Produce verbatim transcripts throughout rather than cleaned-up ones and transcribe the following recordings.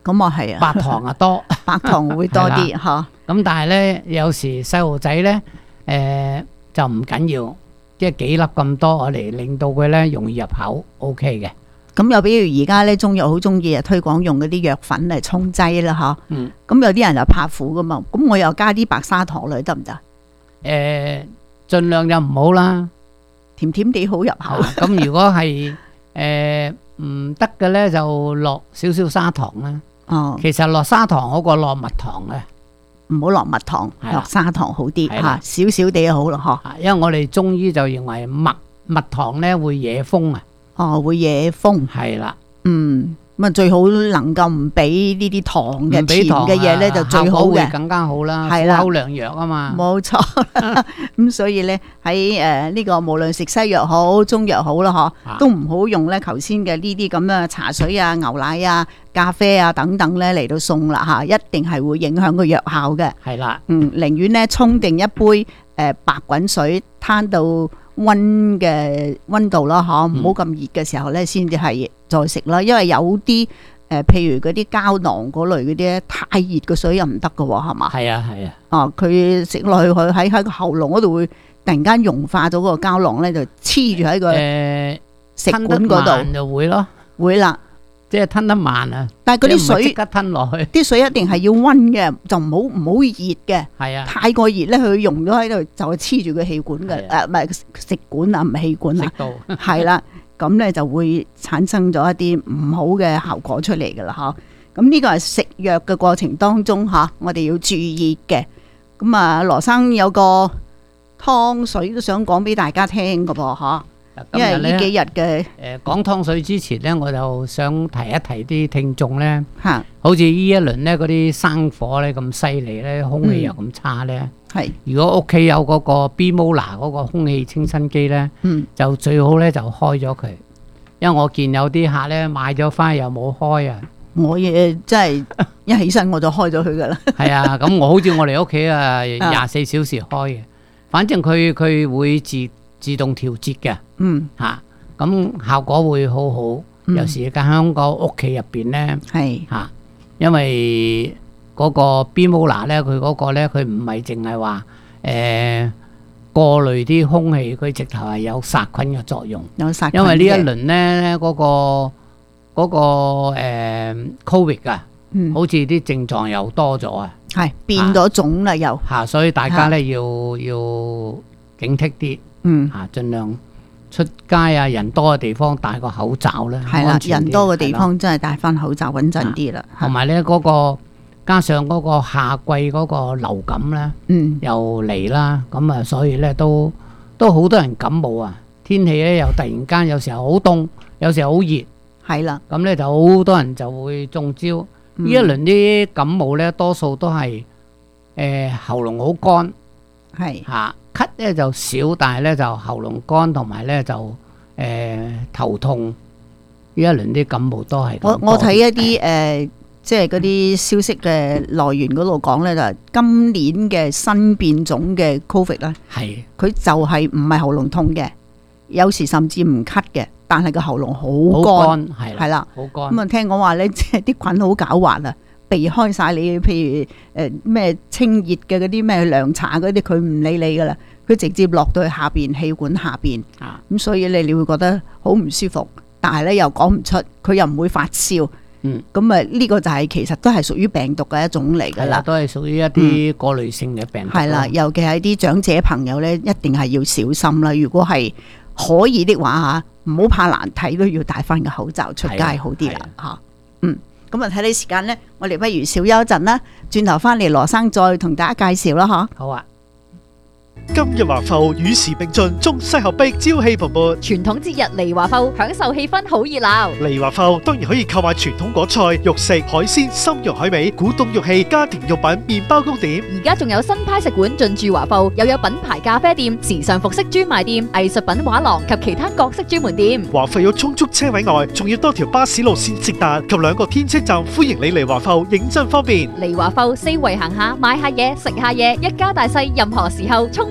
咁啊係啊， 白糖啊多， 白糖會多啲嚇。 咁但係咧，有時細路仔咧，誒就唔緊要，即係幾粒咁多，我嚟令到佢咧容易入口 ，O K 嘅。 咁又比如而家咧，中藥好中意啊推廣用嗰啲藥粉嚟沖劑啦嚇。 嗯。 咁有啲人就怕苦噶嘛，咁我又加啲白砂糖落去得唔得？ 誒，盡量就唔好啦。 甜甜地好入口。 咁如果係誒唔得嘅咧，就落少少砂糖啦。 哦， 其實落砂糖好過落蜜糖嘅。 唔好落蜜糖， 係啦落砂糖好啲係啦嚇，少少地就好咯嗬。 啊因為我哋中醫就認為蜜蜜糖咧會惹風啊。 哦，會惹風。 係啦， 嗯，咁啊最好能夠唔俾呢啲糖嘅甜唔俾糖嘅嘢咧，就最好嘅。 效果會更加好啦。 係啦苦口良藥啊嘛。 冇錯，咁所以咧喺誒呢個無論食西藥好中藥好啦， 啊嗬，都唔好用咧頭先嘅呢啲咁嘅茶水啊、牛奶啊、咖啡啊等等咧嚟到送啦嚇，一定係會影響個藥效嘅。 係啦， 嗯，寧願咧沖定一杯誒、呃、白滾水，攤到溫嘅溫度啦，嗬，唔好咁熱嘅時候咧，先至係再食啦。因為有啲誒、呃，譬如嗰啲膠囊嗰類嗰啲咧，太熱嘅水又唔得㗎喎，係嘛？ 係啊，係啊。 哦，佢食落去佢喺喺個喉嚨嗰度會突然間融化咗個膠囊咧，就黐住喺個誒食吞得管嗰慢度， 就會咯， 會啦。 即係吞得慢啊。 但係嗰啲水你唔係即刻吞落去。 啲水一定係要溫嘅，就唔好唔好熱嘅。 係啊， 太過熱咧，佢溶咗喺度就係黐住個氣管嘅， 係誒唔係食管啊，唔係氣管啊， 食到。 係啦，咁咧就會產生咗一啲唔好嘅效果出嚟噶啦，嗬。咁呢個係食藥嘅過程當中嚇，我哋要注意嘅。咁啊，羅生有個湯水都想講俾大家聽嘅噃，嚇，因為呢幾日嘅誒講湯水之前咧，我就想提一提啲聽眾咧， 嚇好似呢一輪咧嗰啲生火咧咁犀利咧，空氣又咁差咧。 係如果屋企有嗰個 Bimola 嗰個空氣清新機咧， 嗯就最好咧就開咗佢，因為我見有啲客咧買咗翻又冇開啊。 我嘢真係一起身我就開咗佢噶啦。 係啊，咁我好似我哋屋企啊廿四小時開嘅，反正佢佢會自自動調節嘅。 嗯嚇，咁效果會好好。 嗯有時間喺個屋企入邊咧係嚇，因為嗰個 Bimola 咧，佢嗰個咧，佢唔係淨係話誒過濾啲空氣，佢直頭係有殺菌嘅作用。 有殺菌因為呢一嘅輪咧嗰個嗰個誒 Covid 啊， 嗯好似啲症狀又多咗啊係變咗種啦又嚇，所以大家咧要要警惕啲嗯。 嚇，盡量出街啊，人多嘅地方戴個口罩啦， 係啦安，全啲人多嘅地係啦方真係戴翻口罩穩陣啲啦。 同埋咧嗰個加上嗰個夏季嗰個流感咧嗯又嚟啦，咁啊所以咧都都好多人感冒啊，天氣咧又突然間有時候好凍，有時候好熱。 係啦， 咁咧就好多人就會中招。呢、 嗯一輪啲感冒咧，多數都係誒、呃、喉嚨好乾係嚇，咳咧就少，但係咧就喉嚨乾同埋咧就誒、呃、頭痛。呢一輪啲感冒都係咁我我多睇一啲誒、呃即係嗰啲消息嘅來源嗰度講咧，就係今年嘅新變種嘅 Covid 咧， 係佢就係唔係喉嚨痛嘅，有時甚至唔咳嘅，但係個喉嚨好好乾， 乾係係啦。 好乾咁啊，聽講話咧，即係啲菌好狡猾啊，避開晒你，譬如誒咩清熱嘅嗰啲咩涼茶嗰啲，佢唔理你噶啦，佢直接落到去下邊氣管下邊， 啊咁所以你你會覺得好唔舒服，但係咧又講唔出，佢又唔會發燒， 嗯咁啊呢個就係其實都係屬於病毒嘅一種嚟噶係啦， 啦， 都係屬於一啲過濾性嘅病毒咯。 係啦，尤其係啲長者朋友咧，一定係要小心啦。如果係可以的話嚇，唔好怕難睇，都要戴翻個口罩出街係啊好啲啦係嚇。嗯，咁啊睇你時間咧，我哋不如小休一陣啦，轉頭翻嚟羅生再同大家介紹啦嚇。 好啊。 今日華埠與時並進，中西合璧，朝氣蓬勃。 傳統節日嚟華埠，享受氣氛好熱鬧。 嚟華埠當然可以購買傳統果菜、肉食、海鮮、參茸海味、古董玉器、家庭用品、麵包糕點。 而家仲有新派食館進駐華埠，又有品牌咖啡店、時尚服飾專賣店、藝術品畫廊及其他各式專門店。 華埠有充足車位外，仲要多條巴士路線直達及兩個天車站，歡迎你嚟華埠，認真方便。 嚟華埠四圍行下，買下嘢，食下嘢，一家大細任何時候充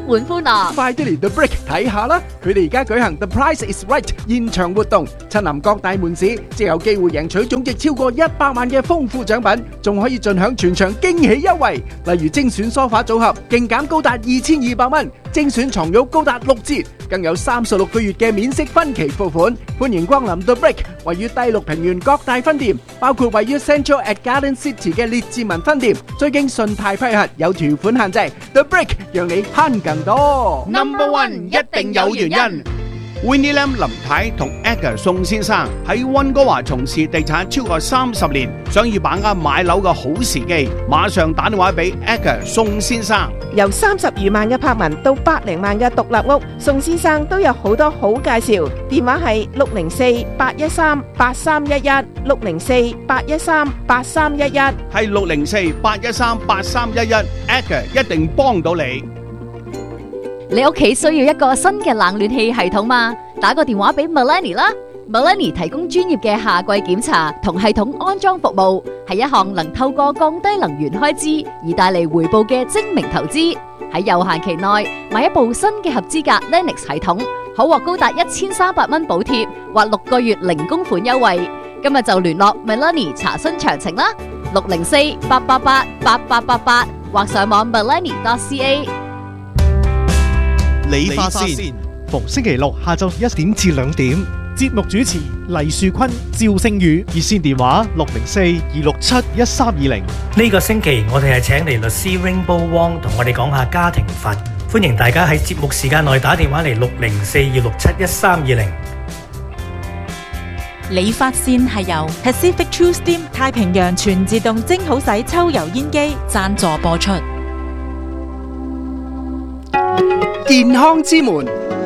滿歡樂。 快啲嚟 The Brick 睇下啦！佢哋而家舉行 The Price is Right 現場活動，親臨各大門市，即有機會贏取總值超過一百萬嘅豐富獎品，仲可以盡享全場驚喜優惠，例如精選梳化組合勁減高達二千二百蚊，精選床褥高達六折，更有三十六個月嘅免息分期付款。歡迎光臨 The Brick，位於低綠平原各大分店，包括位於 Central at Garden City 嘅列治文分店，最經信貸批核，有條款限制。The Brick 讓你慳更多。 Number One 一定有原因。Winnie Lam 林太同 Edgar 宋先生喺溫哥華從事地產超過三十年，想要把握買樓嘅好時機，馬上打電話俾 Edgar 宋先生。 由三十餘萬嘅柏文到百零萬嘅獨立屋，宋先生都有好多好介紹。電話係六零四八一三八三一一，六零四八一三八三一一， 係六零四八一三八三一一 ，Edgar 一定幫到你。 你屋企需要一個新嘅冷暖氣系統嗎？打個電話俾 Melanie 啦。Melanie 提供專業嘅夏季檢查同系統安裝服務，係一項能透過降低能源開支而帶嚟回報嘅精明投資。喺有限期內買一部新嘅合資格 Lennox 系統，可獲高達一千三百蚊補貼或六個月零供款優惠。今日就聯絡 Melanie 查詢詳情啦，六零四八八八八八八八或上網 melanie dot c a。 理髮線，逢星期六下晝一點至兩點。節目主持黎樹坤、趙星宇，熱線電話六零四二六七一三二零。 呢個星期我哋係請嚟律師 Rainbow Wong 同我哋講下家庭法，歡迎大家喺節目時間內打電話嚟六零四二六七一三二零。 理髮線係由 Pacific True Steam 太平洋全自動蒸好洗抽油煙機贊助播出。 健康之門，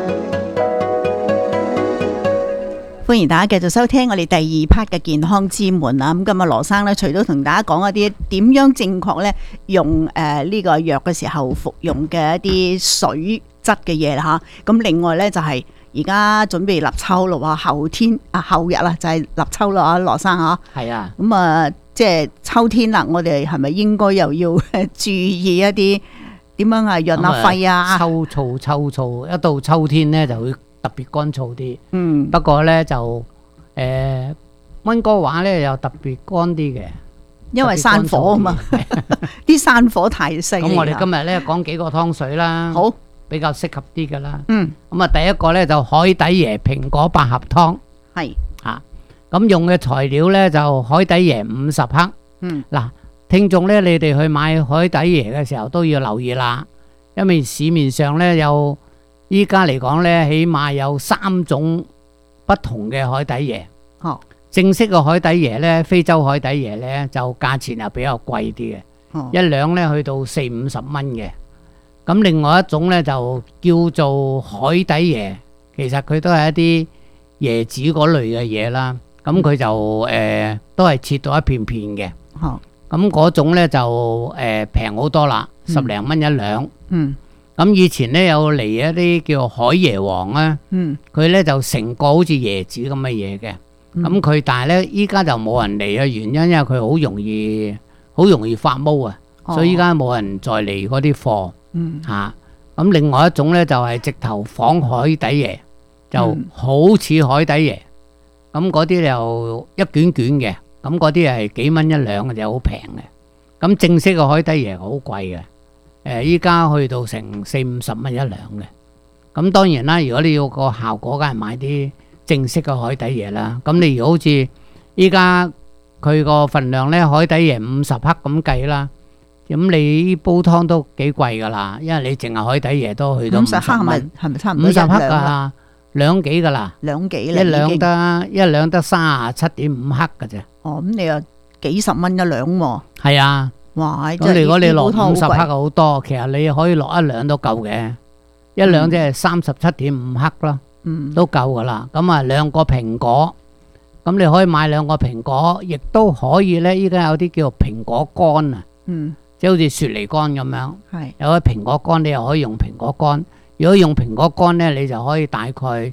歡迎大家繼續收聽我哋第二 part 嘅健康之門啊！咁今日羅生咧，除咗同大家講一啲點樣正確咧用誒呢個藥嘅時候服用嘅一啲水質嘅嘢啦嚇，咁另外咧就係而家準備立秋咯喎，後天啊後日啦就係立秋啦啊，羅生嚇。 係啊， 咁啊即係秋天啦，我哋係咪應該又要注意一啲點樣啊潤下肺啊？ 秋燥秋燥，一到秋天咧就會特別乾燥啲。 嗯， 不過咧就誒溫哥華咧又特別乾啲嘅， 因為山火啊嘛，啲山火太犀利。 咁我哋今日咧講幾個湯水啦， 好比較適合啲噶啦。 嗯， 咁啊第一個咧就海底椰蘋果百合湯， 係嚇，咁用嘅材料咧就海底椰五十克。 嗯， 嗱。聽眾咧，你哋去買海底椰嘅時候都要留意啦，因為市面上咧有依家嚟講咧，起碼有三種不同嘅海底椰。 哦， 正式嘅海底椰咧，非洲海底椰咧就價錢又比較貴啲嘅， 哦， 一兩咧去到四五十蚊嘅。咁另外一種咧就叫做海底椰，其實佢都係一啲椰子嗰類嘅嘢啦。咁佢就誒、呃、都係切到一片片嘅。 哦。 咁嗰種咧就誒平好多啦，十零蚊一兩。 嗯， 咁以前咧有嚟一啲叫海椰王啊， 嗯， 佢咧就成個好似椰子咁嘅嘢嘅。咁佢、嗯、但係咧依家就冇人嚟嘅原因，因為佢好容易好容易發毛啊，哦、所以依家冇人再嚟嗰啲貨。嗯，嚇、啊。咁另外一種咧就係、是、直頭仿海底椰，就好似海底椰。咁嗰啲就一卷卷嘅。咁嗰啲係幾蚊一兩嘅就好平嘅，咁正式嘅海底椰好貴嘅，誒依家去到成四五十蚊一兩嘅。咁當然啦，如果你要個效果，梗係買啲正式嘅海底椰啦。咁你如果好似依家佢個份量咧，海底椰五十克咁計啦，咁你煲湯都幾貴噶啦，因為你淨係海底椰都去到五十蚊， 係咪差唔多五十克噶？兩幾噶啦， 兩幾一兩得一兩得三十七點五克嘅啫。 哦，咁你又幾十蚊一兩喎？ 係啊， 哇！ 咁如果你落五十克好多，其實你可以落一兩都夠嘅，一兩即係三十七點五克咯，嗯，都夠噶啦。咁啊，兩個蘋果，咁你可以買兩個蘋果，亦都可以咧。依家有啲叫做蘋果乾啊，嗯，即係好似雪梨乾咁樣，係有啲蘋果乾，你又可以用蘋果乾。如果用蘋果乾咧，你就可以大概誒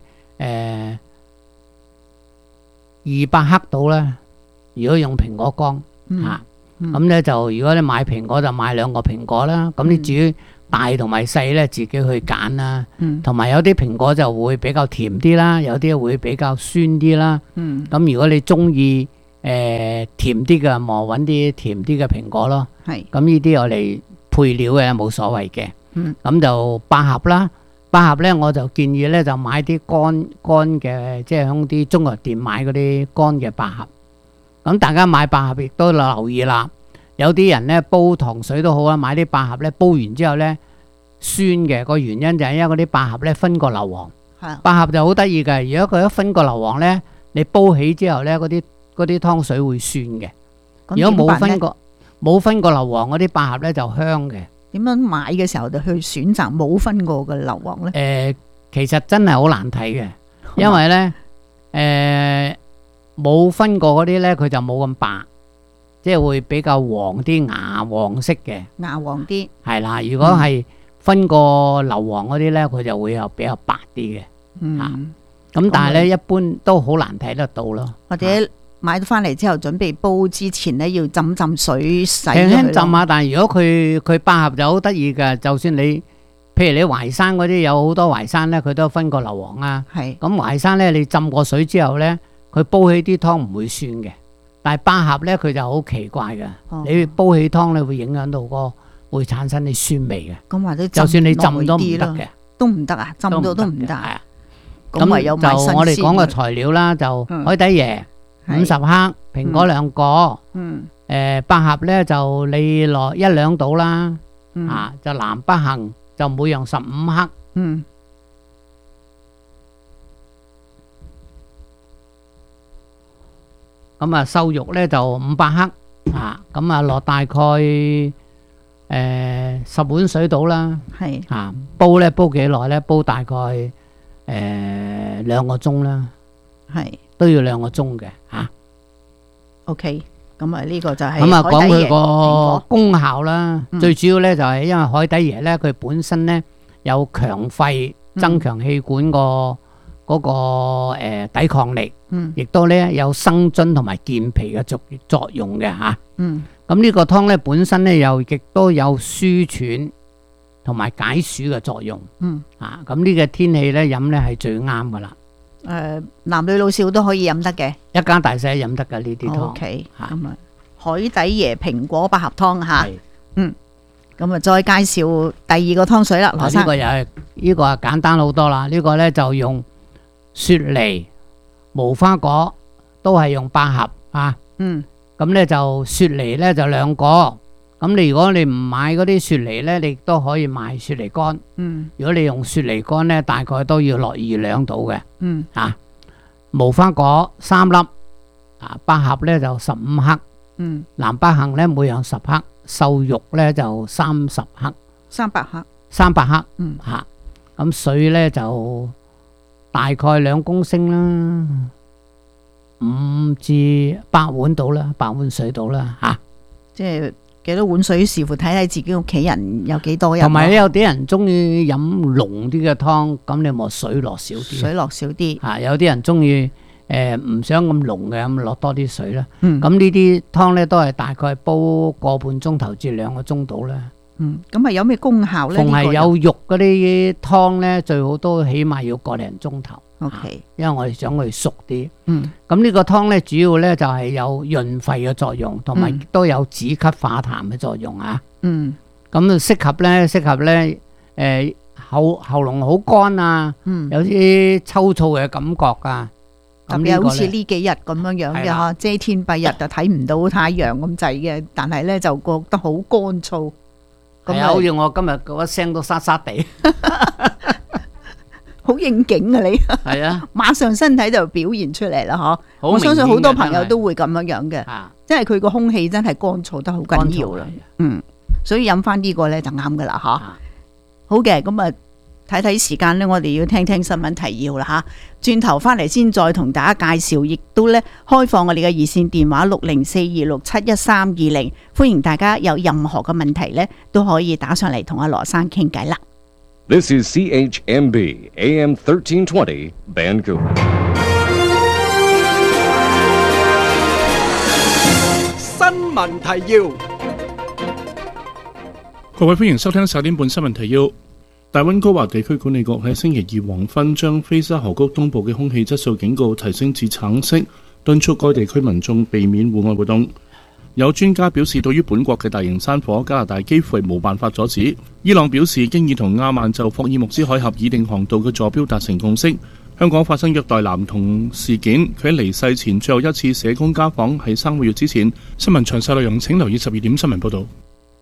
二百克到啦。如果用蘋果乾嚇，咁咧就如果你買蘋果就買兩個蘋果啦。咁你至於大同埋細咧自己去揀啦。 嗯同埋有啲蘋果就會比較甜啲啦，有啲會比較酸啲啦。 嗯咁如果你中意誒甜啲嘅，咪揾啲甜啲嘅蘋果咯。 係咁呢啲我哋配料嘅冇所謂嘅。 嗯咁就百合啦，百合咧我就建議咧就買啲乾乾嘅，即係喺啲中藥店買嗰啲乾嘅百合。咁大家買百合亦都留意啦，有啲人咧煲糖水都好啦，買啲百合咧煲完之後咧酸嘅，個原因就係因為嗰啲百合咧分過硫磺。 係百合就好得意嘅，如果佢一分過硫磺咧，你煲起之後咧嗰啲嗰啲湯水會酸嘅。如果冇分過冇分過硫磺嗰啲百合咧就香嘅。 點樣買嘅時候就去選擇冇分過嘅硫磺咧？ 誒、其實真係好難睇嘅，因為咧誒冇分過嗰啲咧，佢就冇咁白，即係會比較黃啲，牙黃色嘅。 牙黃啲。 係啦，如果係分過硫磺嗰啲咧，佢就會有比較白啲嘅。 嗯， 咁但係咧，一般都好難睇得到咯。 或者買到翻嚟之後，準備煲之前咧，要浸浸水洗咗輕輕浸佢咯。 下，但係如果佢佢百合就好得意嘅，就算你譬如你淮山嗰啲有好多淮山咧，佢都分過硫磺啊。 係咁淮山咧，你浸過水之後咧，佢煲起啲湯唔會酸嘅。但係百合咧，佢就好奇怪嘅。 哦你煲起湯咧，會影響到個會產生啲酸味嘅。 咁或者就算你浸都唔耐啲咯得嘅， 都唔得啊！浸到都唔得係啊。 咁唯有就買新鮮我哋講個嘅材料啦，就嗯海底椰係五十克，蘋果兩個， 嗯誒百合咧就你落一兩度啦， 嗯啊就南北杏就每樣十五克， 嗯咁啊瘦肉咧就五百克，啊咁啊落大概誒十碗水到啦， 係啊煲咧煲幾耐咧？煲大概誒兩個鐘啦， 係都要兩個鐘嘅嚇。 OK。咁啊呢個就係咁啊， 海底椰蘋講佢個果功效啦， 嗯最主要咧就係因為海底椰咧，佢本身咧有強肺、 嗯增強氣管個嗰個誒抵抗力， 嗯亦都咧有生津同埋健脾嘅作作用嘅嚇。 嗯咁呢個湯咧本身咧又亦都有舒喘同埋解暑嘅作用嗯啊。咁呢個天氣咧飲咧係最啱噶啦， 誒男女老少都可以飲得嘅。 一家大細飲得噶呢啲湯。 OK。 嚇咁啊海底椰蘋果百合湯嚇。 係嗯。咁啊再介紹第二個湯水啦，羅嗱， 生。 呢個又係呢個係簡單好多啦。呢個咧就用雪梨、無花果，都係用百合啊。 嗯咁咧就雪梨咧就兩個。咁你如果你唔買嗰啲雪梨咧，你都可以買雪梨乾。 嗯如果你用雪梨乾咧，大概都要落二兩度嘅嗯啊。無花果三粒啊，百合咧就十五克， 嗯， 南北杏咧每樣十克，瘦肉咧就三十克。 三百克。 三百克， 嗯嚇，咁水咧就大概兩公升啦，五至八碗到啦，八碗水到啦嚇。 即係幾多碗水，視乎睇睇自己屋企人有幾多人咯。 同埋咧，有啲人中意飲濃啲嘅湯，咁你咪水落少啲。 水落少啲。 嚇，有啲人中意誒唔想咁濃嘅，咁落多啲水啦。 嗯咁呢啲湯咧都係大概煲個半鐘頭至兩個鐘到啦。 嗯，咁啊有咩功效咧？ 逢係呢個有肉嗰啲湯咧，最好都起碼要個零鐘頭。 OK。 因為我哋想佢熟啲。 嗯咁呢個湯咧，主要咧就係有潤肺嘅作用，同埋嗯都有止咳化痰嘅作用啊。 嗯咁啊，適合咧，適合咧，誒喉喉嚨好乾啊， 嗯， 有啲抽燥嘅感覺啊。 特咁呢個咧別好似呢幾日咁樣樣嘅係啦嗬，遮天蔽日就睇唔到太陽咁滯嘅，但係咧就覺得好乾燥。 係啊，好似我今日嗰聲都沙沙地。 好應景啊你， 係啊， 馬上身體就表現出嚟啦嗬。 好我相信好多朋友明顯嘅都會咁樣樣嘅， 啊， 即係佢個空氣真係乾燥得好緊要啦。嗯，所以飲翻呢個咧就啱噶啦吓。 啊好嘅，咁啊睇睇時間咧，我哋要聽聽新聞提要啦吓。轉頭翻嚟先再同大家介紹，亦都咧開放我哋嘅熱線電話六零四二六七一三二零，歡迎大家有任何嘅問題咧都可以打上嚟同阿羅生傾偈啦。 This is C H M B A M thirteen twenty Vancouver. 新聞提要。 各位歡迎收聽十點半新聞提要。大溫哥華地區管理局喺星期二黃昏將菲沙河谷東部嘅空氣質素警告提升至橙色，敦促該地區民眾避免戶外活動。有專家表示，對於本國嘅大型山火，加拿大幾乎係冇辦法阻止。伊朗表示，經已同阿曼就霍爾木茲海峽擬定航道嘅坐標達成共識。香港發生虐待男童事件，佢喺離世前最後一次社工家訪係三個月之前。新聞詳細內容請留意十二點新聞報導。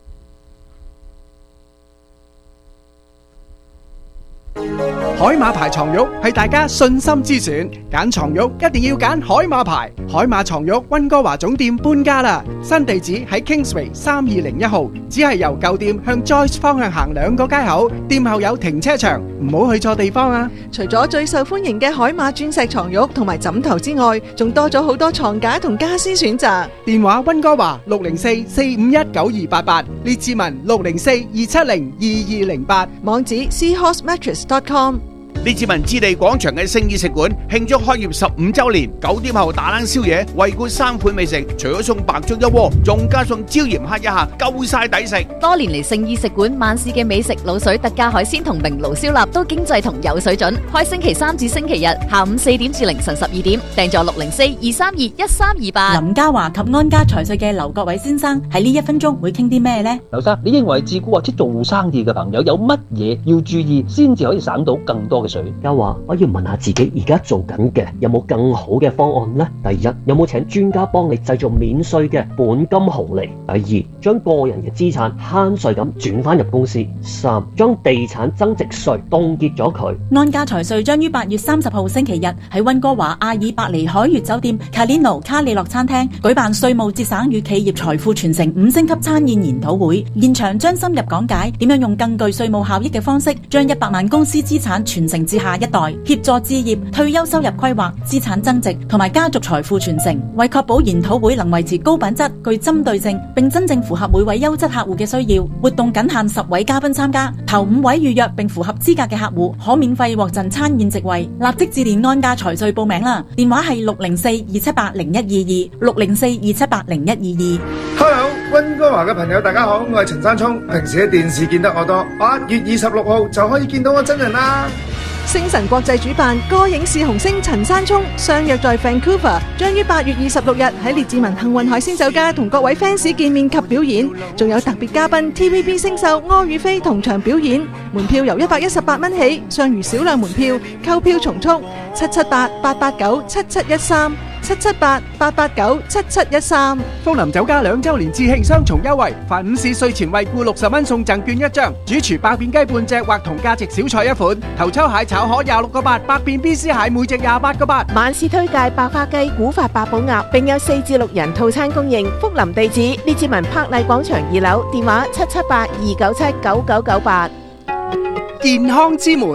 海馬牌床褥係大家信心之選，揀床褥一定要揀海馬牌。海馬床褥溫哥華總店搬家啦，新地址喺 Kingsway 三二零一號，只係由舊店向 Joyce 方向行兩個街口，店後有停車場，唔好去錯地方啊！ 除咗最受歡迎嘅海馬鑽石床褥同埋枕頭之外，仲多咗好多床架同家私選擇。 電話溫哥華六零四四五一九二八八，列志文六零四二七零二二零八， 網址 seahorse mattress dot com。 列治文置地廣場嘅聖意食館慶祝開業十五周年，九點後打冷宵夜，惠顧三款美食，除咗送白粥一鍋，仲加送椒鹽蝦一下，夠晒抵食。 多年嚟聖意食館萬事嘅美食，滷水特價海鮮同明爐燒臘都經濟同有水準。開星期三至星期日下午四點至凌晨十二點，訂座六零四二三二一三二八。 林家華及安家財稅嘅劉國偉先生喺呢一分鐘會傾啲咩呢？ 劉生，你認為自雇或者做生意嘅朋友有乜嘢要注意，先至可以省到更多嘅水？ 家華，我要問下自己而家做緊嘅有冇更好嘅方案呢？第一，有冇請專家幫你製造免稅嘅本金紅利？第二，將個人嘅資產慳稅咁轉翻入公司。三，將地產增值稅凍結咗佢。 安家財稅將於八月三十號星期日喺溫哥華阿爾伯尼海悅酒店卡列奴卡里諾餐廳舉辦稅務節省與企業財富傳承五星級餐宴研討會，現場將深入講解點樣用更具稅務效益嘅方式，將一百萬公司資產傳承至下一代，協助置業、退休收入規劃、資產增值同埋家族財富傳承。為確保研討會能維持高品質、具針對性，並真正符合每位優質客戶嘅需要，活動僅限十位嘉賓參加，頭五位預約並符合資格嘅客戶可免費獲贈餐宴席位。立即致電安家財稅報名啦！電話係六零四二七八零一二二六零四二七八零一二二。 Hello，溫哥華嘅朋友大家好，我係陳山聰，平時喺電視見得我多，八月二十六號就可以見到我真人啦。 星晨國際主辦歌影視紅星陳山聰相約在 Vancouver， 將於八月二十六日喺列治文幸運海鮮酒家同各位 fans 見面及表演，仲有特別嘉賓 T V B 星秀柯宇飛同場表演。門票由一百一十八蚊起，尚餘少量門票，購票從速，七七八八八九七七一三。七七八八八九七七一三。 福林酒家兩周年致慶雙重優惠，凡午市稅前惠顧六十蚊送贈券一張，主廚百變雞半隻或同價值小菜一款，頭抽蟹炒河廿六個八，百變 B C 蟹每隻廿八個八。 晚市推介百花雞、古法八寶鴨，並有四至六人套餐供應。福林地址列治文柏麗廣場二樓，電話七七八二九七九九九八。 健康之門。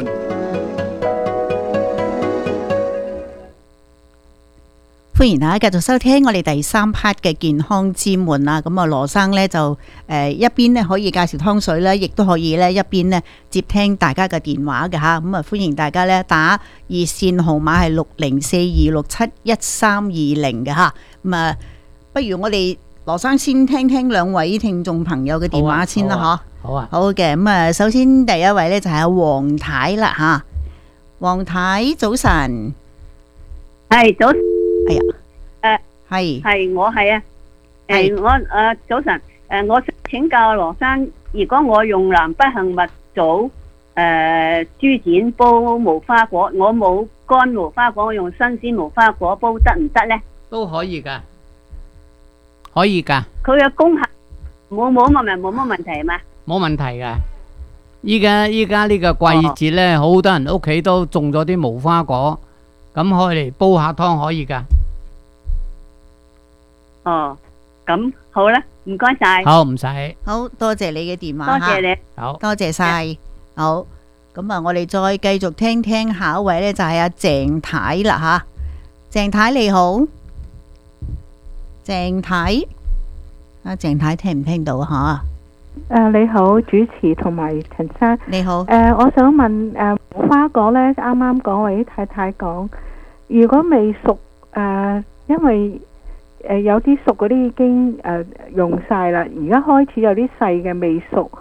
歡迎大家繼續收聽我哋第三 part 嘅健康之門啦。咁啊，羅生咧就誒一邊咧可以介紹湯水咧，亦都可以咧一邊咧接聽大家嘅電話嘅吓。咁啊，歡迎大家咧打熱線號碼係六零四二六七一三二零嘅吓。咁啊，不如我哋羅生先聽聽兩位聽眾朋友嘅電話先啦，嗬。 好啊。 好嘅，咁啊，首先第一位咧就係阿黃太啦吓。黃太早晨。 係早。 係啊， 誒係係我係啊，誒我誒早晨，誒我想請教羅生，如果我用南北杏蜜棗誒豬展煲無花果，我冇乾無花果，我用新鮮無花果煲得唔得咧？ 都可以噶，可以噶。 佢嘅功效冇冇乜問冇乜問題係嘛？ 冇問題噶。依家依家呢個季節咧，好多人屋企都種咗啲無花果。咁可以嚟煲下湯可以噶。 哦，咁好啦，唔該晒。 好，唔使。 好多謝你嘅電話。 多謝你。 好， 多謝晒。好，咁啊，我哋再繼續聽聽下一位呢，就係阿鄭太啦吓。鄭太你好，鄭太，阿鄭太聽唔聽到吓？ 誒，你好，主持同埋陳生， 你好。 誒，我想問誒，無花果呢，啱啱講位太太講。如果未熟，誒、呃，因為誒、呃、有啲熟嗰啲已經誒、呃、用晒啦，而家開始有啲細嘅未熟，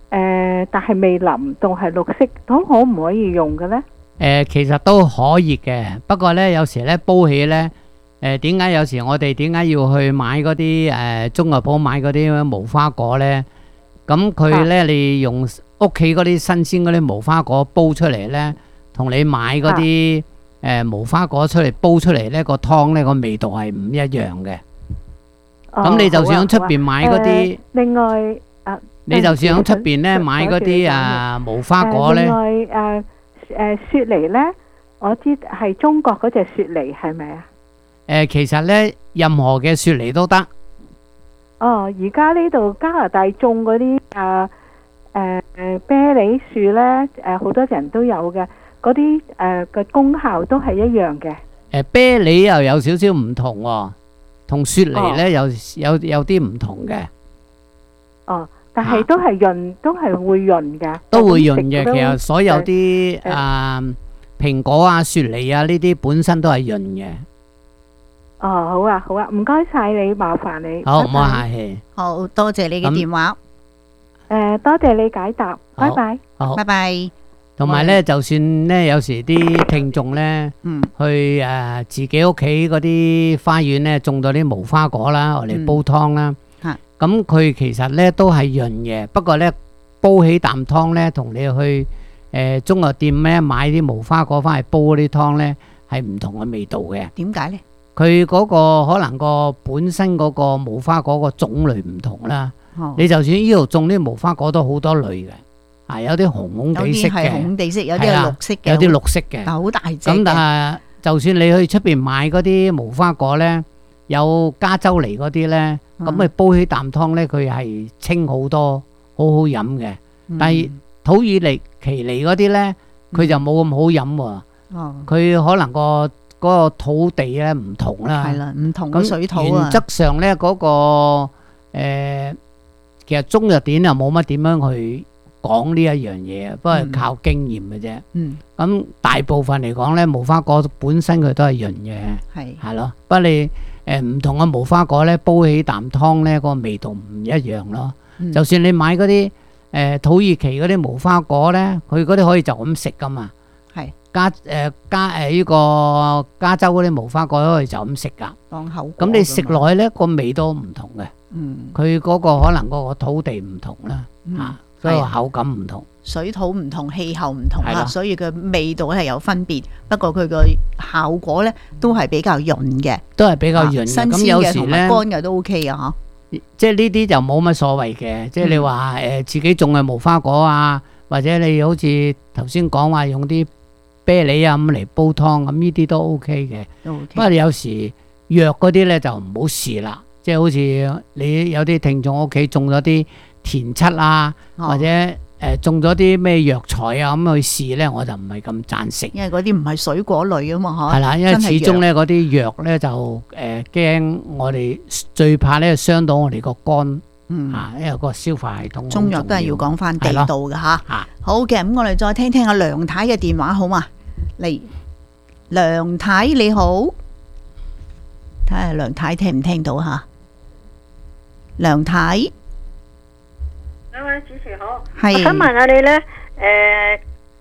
誒，但係未淋到係綠色，咁可唔可以用嘅呢？ 誒，其實都可以嘅，不過呢，有時呢煲起呢，誒點解有時我哋點解要去買嗰啲誒中藥鋪買嗰啲無花果呢？咁佢呢，你用屋企嗰啲新鮮嗰啲無花果煲出嚟呢，同你買嗰啲誒無花果出嚟煲出嚟呢個湯呢個味道係唔一樣嘅。咁你就算喺出邊買嗰啲， 另外啊， 你就算喺出邊呢買嗰啲啊無花果呢。 另外誒誒雪梨呢，我知係中國嗰隻雪梨係咪啊？ 誒，其實呢，任何嘅雪梨都得。 哦，而家呢度加拿大種嗰啲誒誒誒啤梨樹呢，誒好多人都有嘅，嗰啲誒嘅功效都係一樣嘅。 誒啤梨又有少少唔同喎，同雪梨呢有有有啲唔同嘅。 哦，但係都係潤，都係會潤㗎。 都會潤嘅，其實所有啲啊蘋果啊、雪梨啊呢啲本身都係潤嘅。 哦，好啊，好啊，唔該晒你，麻煩你。 好，唔好客氣。 好多謝你嘅電話。 誒，多謝你解答，拜拜。 好， 拜拜。 同埋咧，就算咧，有時啲聽眾咧，去誒自己屋企嗰啲花園咧，種咗啲無花果啦，我嚟煲湯啦。咁佢其實咧都係潤嘅，不過咧煲起啖湯咧，同你去誒中藥店咧買啲無花果翻嚟煲嗰啲湯咧，係唔同嘅味道嘅。 點解咧？ 佢嗰個可能個本身嗰個無花果個種類唔同啦。 哦、 你就算呢度種啲無花果都好多類嘅，啊有啲紅紅地色嘅， 有啲係紅地色，有啲係綠色嘅， 有啲綠色嘅， 但好大隻。 咁但係就算你去出邊買嗰啲無花果咧，有加州梨嗰啲咧，咁咪、嗯、煲起啖湯咧，佢係清好多，好好飲嘅。嗯、但係土耳其尼嗰啲咧，佢就冇咁好飲喎。佢、哦、可能個嗰個土地咧唔同啦， 係啦，唔同嘅水土啊。 原則上咧，嗰、嗰個、呃、其實中藥典又冇乜點樣去講呢一樣嘢，不過係靠經驗嘅啫。嗯，咁大部分嚟講咧，無花果本身佢都係潤嘅，係係咯。不過你誒唔同嘅無花果咧，煲起啖湯咧，個味道唔一樣咯。嗯、就算你買嗰啲誒土耳其嗰啲無花果咧，佢嗰啲可以就咁食噶嘛。係加誒、呃、加誒呢、呃、個加州嗰啲無花果都可以就咁食噶。當口咁你食落去咧，個味都唔同嘅。嗯，佢嗰個可能嗰個土地唔同啦，嗯、啊，所以口感唔同， 水土唔同，氣候唔同啦，所以佢味道係有分別。不過佢個效果咧都係比較潤嘅， 都係比較潤嘅。新鮮嘅同埋乾嘅都 OK 啊，嗬。 即係呢啲就冇乜所謂嘅。即係你話誒自己種嘅無花果啊，或者你好似頭先講話用啲啤梨啊咁嚟煲湯，咁呢啲都 OK 嘅。不過有時藥嗰啲咧就唔好試啦。即係好似你有啲聽眾屋企種咗啲田七啊，哦、或者誒、呃、種咗啲咩藥材啊咁去試咧，我就唔係咁贊成。 因為嗰啲唔係水果類啊嘛，嚇。係啦， 因為始終咧嗰啲藥咧就誒驚、呃、我哋最怕咧傷到我哋個肝，嗯啊，因為個消化系統。 中藥都係要講翻地道嘅嚇。好嘅，咁我哋再聽聽阿梁太嘅電話好嘛？嚟，梁太你好，睇下梁太聽唔聽到嚇？梁太， 兩位主持好， 係我想問下你咧，誒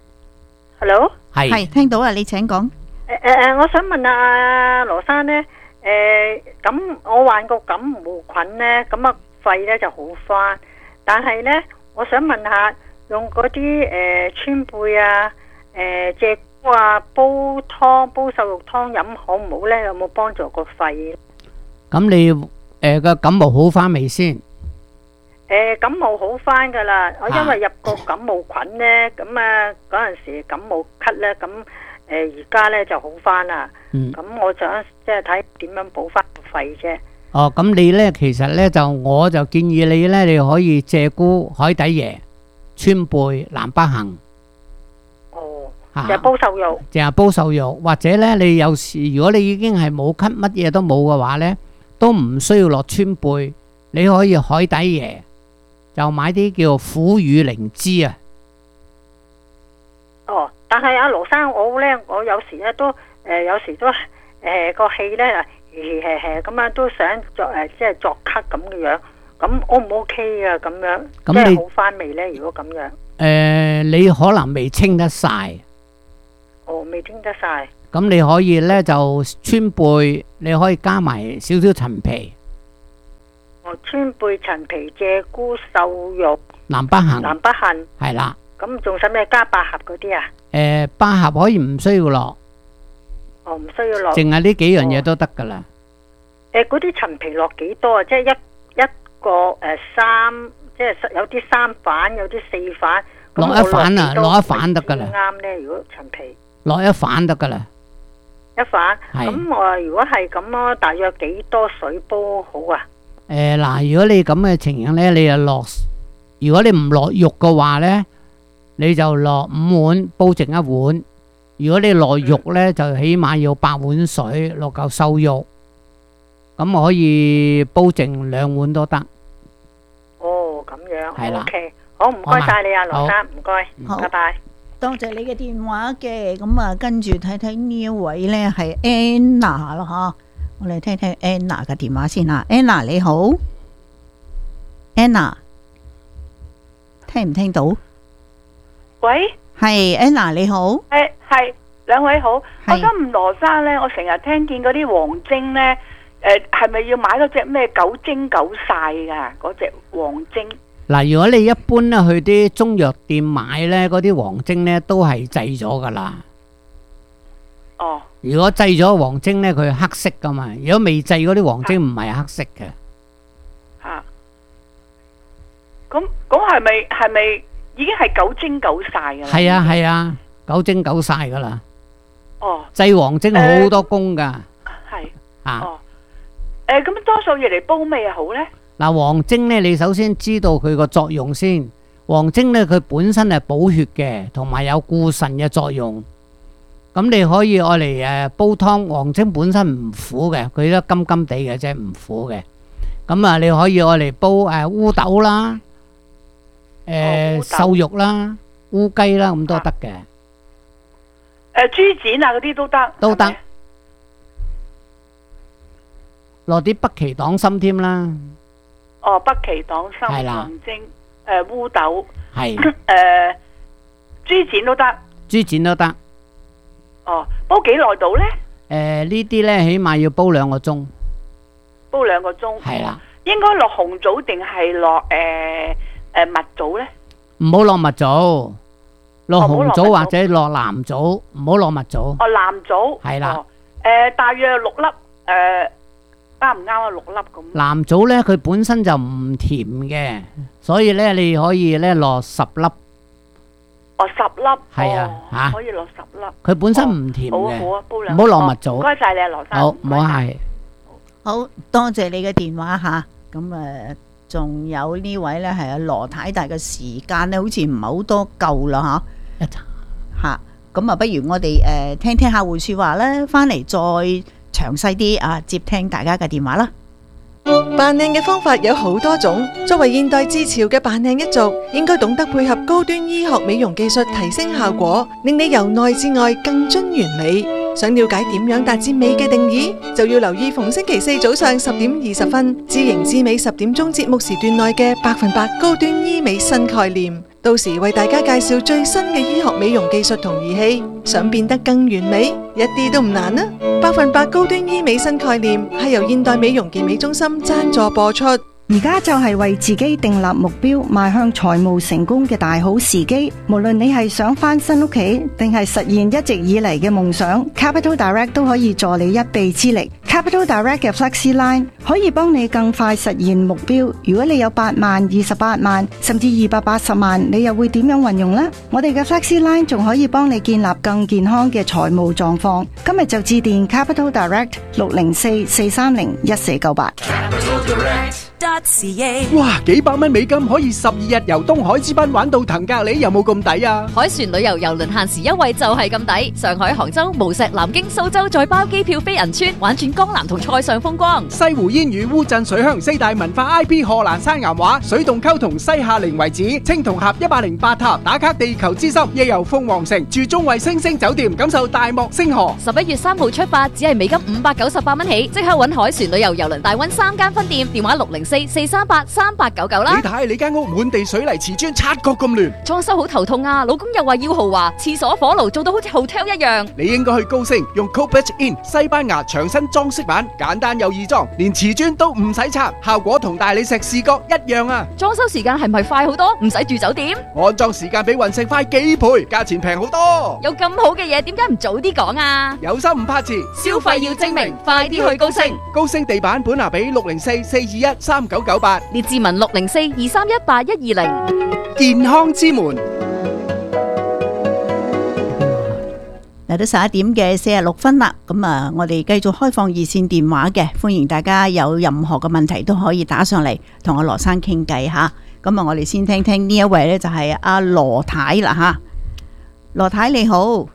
，hello， 係係聽到啊，你請講。 誒誒誒，我想問下羅生咧，誒，咁我患個感冒菌咧，咁啊肺咧就好翻，但係咧，我想問下用嗰啲誒川貝啊、誒鷓鴣啊煲湯煲瘦肉湯飲好唔好咧？有冇幫助個肺？ 咁你？誒，個感冒好翻未先？ 誒，感冒好翻噶啦，我因為入過感冒菌咧，咁啊嗰陣時感冒咳咧，咁誒而家咧就好翻啦。嗯，咁我想即係睇點樣補翻個肺啫。 哦，咁你咧其實咧就我就建議你咧，你可以鷓鴣、海底椰、川貝、南北杏。 哦，就煲瘦肉。 淨係煲瘦肉，或者咧你有時如果你已經係冇咳，乜嘢都冇嘅話咧。都唔需要落川貝，你可以海底椰，就買啲叫苦雨靈芝啊。 哦，但係阿羅生我咧，我有時咧都誒、呃，有時都誒個氣咧，誒誒誒咁樣都想作誒、呃，即係作咳咁嘅樣。咁咁 O 唔 OK 啊？咁樣即咁你係好翻未咧？如果咁樣， 誒，你可能未清得晒， 哦，未清得晒。 咁你可以咧就川貝，你可以加埋少少陳皮、 哦，川貝、陳皮、鷓鴣、瘦肉、 南北杏， 南北杏， 係啦。 咁仲使咩加百合嗰啲啊？ 誒，百合可以唔需要落， 哦，唔需要落， 淨係呢幾樣嘢都得噶啦。 誒，嗰啲陳皮落幾多啊？即係一一個誒三，即係有啲三瓣，有啲四瓣。 落一瓣啊，落一瓣得噶啦。 啱咧，如果陳皮落一瓣得噶啦。 一瓣， 係咁我如果係咁咯，大約幾多水煲好啊？ 誒嗱，如果你咁嘅情形咧，你就落，如果你唔落肉嘅話咧，你就落五碗煲剩一碗。如果你落肉咧，就起碼要八碗水，落嚿瘦肉，咁我可以煲剩兩碗都得。 哦，咁樣係啦 ，OK，好，唔該晒你啊，羅生，唔該， 好拜拜。 多謝你嘅電話嘅，咁啊跟住睇睇呢一位呢係 Anna 咯吓，我哋聽聽 Anna 嘅電話先啊 ，Anna 你好 ，Anna 聽唔聽到？ 喂， 係 Anna 你好， 誒係兩位好，我想問羅生咧，我成日聽見嗰啲黃精咧，誒係咪要買嗰隻咩九精九曬噶？嗰隻黃精？ 嗱，如果你一般咧去啲中藥店買咧，嗰啲黃精咧都係製咗噶啦。 哦。 如果製咗黃精咧，佢係黑色噶嘛。如果未製嗰啲黃精唔係黑色嘅。 吓。咁咁係咪係咪已經係九精九曬噶啦？ 係啊係啊，九精九曬噶啦。 哦。 製黃精好多功噶。 係。 啊。 哦。誒，咁多數嘢嚟煲咩好咧？ 嗱，黃精咧，你首先知道佢個作用先。黃精咧，佢本身係補血嘅，同埋有固腎嘅作用。咁你可以愛嚟誒煲湯。黃精本身唔苦嘅，佢都甘甘地嘅啫，唔苦嘅。咁啊，你可以愛嚟煲誒烏豆啦，誒瘦肉啦、烏雞啦，咁都得嘅。 誒，豬展啊，嗰啲都得。 都得。落啲北芪黨參添啦。 哦，北芪黨參、 係啦黃精、誒烏豆， 係誒豬展都得。 豬展都得。 哦，煲幾耐到咧？ 誒呢啲咧，起碼要煲兩個鐘。 煲兩個鐘。 係啦。 應該落紅棗定係落誒誒蜜棗咧？ 唔好落蜜棗，落紅棗或者落藍棗，唔好落蜜棗。 哦，藍棗。 係啦。 誒，大約六粒誒。啱唔啱啊？六粒咁。 藍棗咧，佢本身就唔甜嘅，所以咧你可以咧落十粒。 哦，十粒。 係啊，吓。 可以落十粒。 佢本身唔甜嘅。 好啊好啊，煲兩。 唔好落蜜棗。 唔該晒你啊，羅生。 好，唔好係。 好多謝你嘅電話吓，咁誒仲有呢位咧係阿羅太，但係嘅時間咧好似唔係好多夠啦吓。一陣吓，咁啊不如我哋誒聽聽客戶說話啦，翻嚟再詳細啲啊，接聽大家嘅電話啦。 扮靚嘅方法有好多種，作為現代至潮嘅扮靚一族，應該懂得配合高端醫學美容技術提升效果，令你由內至外更臻完美。想了解點樣達至美嘅定義，就要留意逢星期四早上十點二十分，知型知美十點鐘節目時段內嘅百分百高端醫美新概念。到時為大家介紹最新嘅醫學美容技術同儀器，想變得更完美，一啲都唔難啊！百分百高端醫美新概念係由現代美容健美中心贊助播出。 而家就係為自己訂立目標，邁向財務成功嘅大好時機。無論你係想翻新屋企，定係實現一直以嚟嘅夢想， Capital Direct 都可以助你一臂之力。Capital Direct 嘅 Flexi Line 可以幫你更快實現目標。如果你有八萬、二十八萬，甚至二百八十萬，你又會點樣運用呢？我哋嘅 Flexi Line 仲可以幫你建立更健康嘅財務狀況。今日就致電 Capital Direct 六零四四三零一四九八。 哇！幾百蚊美金可以十二日由東海之濱玩到騰格里，有冇咁抵啊？ 海船旅遊郵輪限時優惠就係咁抵，上海、杭州、無錫、南京、蘇州再包機票飛銀川，玩轉江南同塞上風光。 西湖煙雨、烏鎮水鄉四大文化 I P 賀蘭山岩畫、水洞溝同西夏陵遺址、青銅峽一百零八塔打卡地球之心，夜遊鳳凰城，住中衛星星酒店，感受大漠星河。 十一月三號出發，只係美金五百九十八蚊起，即刻揾海船旅遊郵輪大溫三間分店，電話六零四四四三八三八九九啦。 你睇你間屋滿地水泥瓷磚，察覺咁亂， 裝修好頭痛啊！老公又話要豪華，廁所火爐做到好似 hotel 一樣。 你應該去高升，用 Copech In 西班牙牆身裝飾板，簡單又易裝，連瓷磚都唔使拆，效果同大理石視覺一樣啊！ 裝修時間係咪快好多？唔使住酒店？ 安裝時間比雲石快幾倍，價錢平好多。 有咁好嘅嘢，點解唔早啲講啊？ 有心唔怕遲， 消費要精明，快啲去高升。 高升地板本拿比六零四四二一三九九八， 列志文六零四二三一八一二零。 健康之門。 嚟到十一點嘅四十六分啦，咁啊，我哋繼續開放熱線電話嘅，歡迎大家有任何嘅問題都可以打上嚟同阿羅生傾偈吓。咁啊，我哋先聽聽呢一位呢，就係阿羅太啦吓。羅太你好，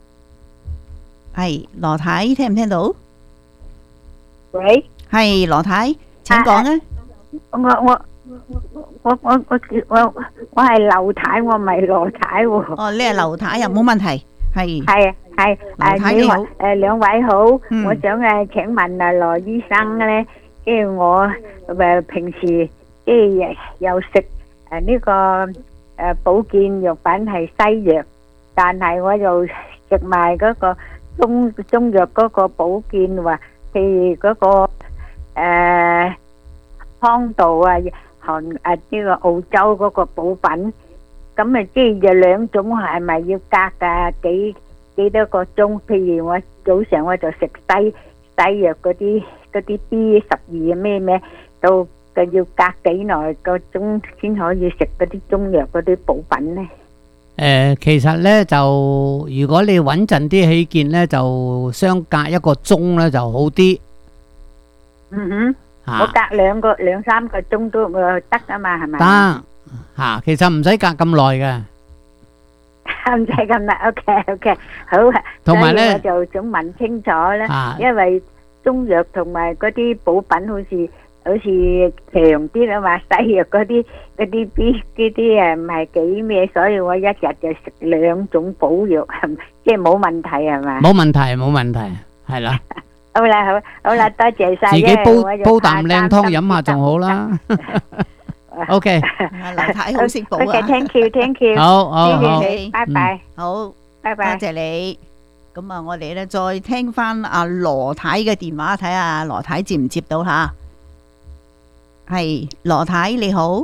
係羅太聽唔聽到？ 喂， 係羅太，請講啊。 我我我我我我我係劉太，我唔係羅太喎。 哦，你係劉太啊，冇問題。係係係誒，你好誒，兩位好， 嗯我想誒請問啊羅醫生咧，即係我誒平時即係又食誒呢個誒保健藥品係西藥，但係我又食埋嗰個中中藥嗰個保健話，譬如嗰個誒康道啊，韓誒呢個澳洲嗰個補品。咁啊，即係有兩種，係咪要隔噶幾幾多個鐘？譬如我早上我就食西西藥嗰啲嗰啲 B 十二咩咩，到就要隔幾耐個鐘先可以食嗰啲中藥嗰啲補品呢？ 誒，其實咧就如果你穩陣啲起見咧，就相隔一個鐘咧就好啲。 嗯哼， 啊我隔兩個兩三個鐘都誒得啊嘛，係咪？ 得吓，其實唔使隔咁耐嘅。 唔使咁耐 ，OK OK，好啊。 同埋咧所以我就想問清楚咧， 啊因為中藥同埋嗰啲補品好似好似強啲啊嘛，西藥嗰啲嗰啲啲啲啲誒唔係幾咩，所以我一日就食兩種補藥，即係冇問題係嘛？ 冇問題，冇問題，係啦。 好啦，好，好啦，多謝晒。 自己煲因為我就煲啖靚湯怕擔心飲下仲好啦。OK， 劉太好識補啊。 OK，thank you，thank you。 好好好謝謝你，拜拜。 好， 拜拜。 多謝你。咁啊，我哋咧再聽翻阿羅太嘅電話，睇下羅太接唔接到吓。係羅太你好。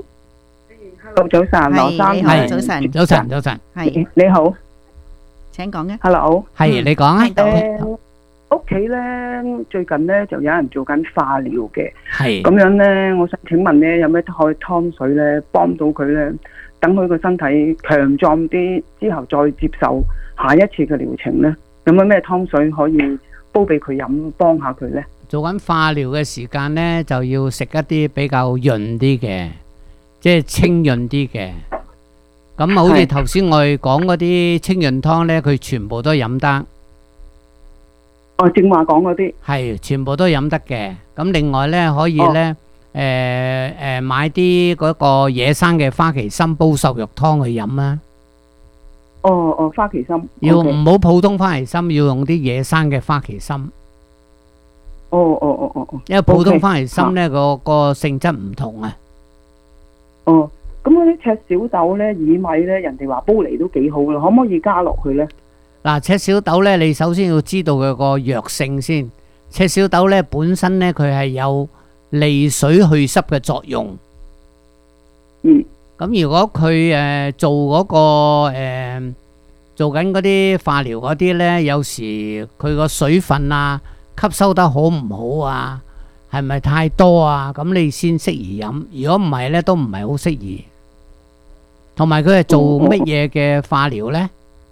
Hello，早晨，羅生， 係你好，早晨， 早晨，早晨。 係你好， 請講嘅。 Hello， 係你講啊。 誒，屋企咧最近咧就有人做緊化療嘅， 係咁樣咧，我想請問咧，有咩可以湯水咧幫到佢咧，等佢個身體強壯啲，之後再接受下一次嘅療程咧，有冇咩湯水可以煲俾佢飲，幫下佢咧？ 做緊化療嘅時間呢，就要食一啲比較潤啲嘅，即係清潤啲嘅。咁好似頭先我哋講嗰啲清潤湯呢，佢全部都飲得。 哦，正話講嗰啲係全部都飲得嘅。咁另外呢，可以呢，誒誒買啲嗰個野生嘅花旗參煲瘦肉湯去飲啊。 哦哦，花旗參要 OK 唔好普通花旗參，要用啲野生嘅花旗參。 哦哦哦哦哦， 因為普通 OK， 花旗參呢個個性質唔同啊。 哦，咁嗰啲赤小豆咧、薏米咧，人哋話煲嚟都幾好啦，可唔可以加落去咧？ 嗱，赤小豆咧，你首先要知道佢個藥性先。赤小豆咧本身咧，佢係有利水去濕嘅作用。 嗯。 咁如果佢誒做嗰個誒做緊嗰啲化療嗰啲咧，有時佢個水分啊吸收得好唔好啊？係咪太多啊？咁你先適宜飲。如果唔係咧，都唔係好適宜。同埋佢係做乜嘢嘅化療咧？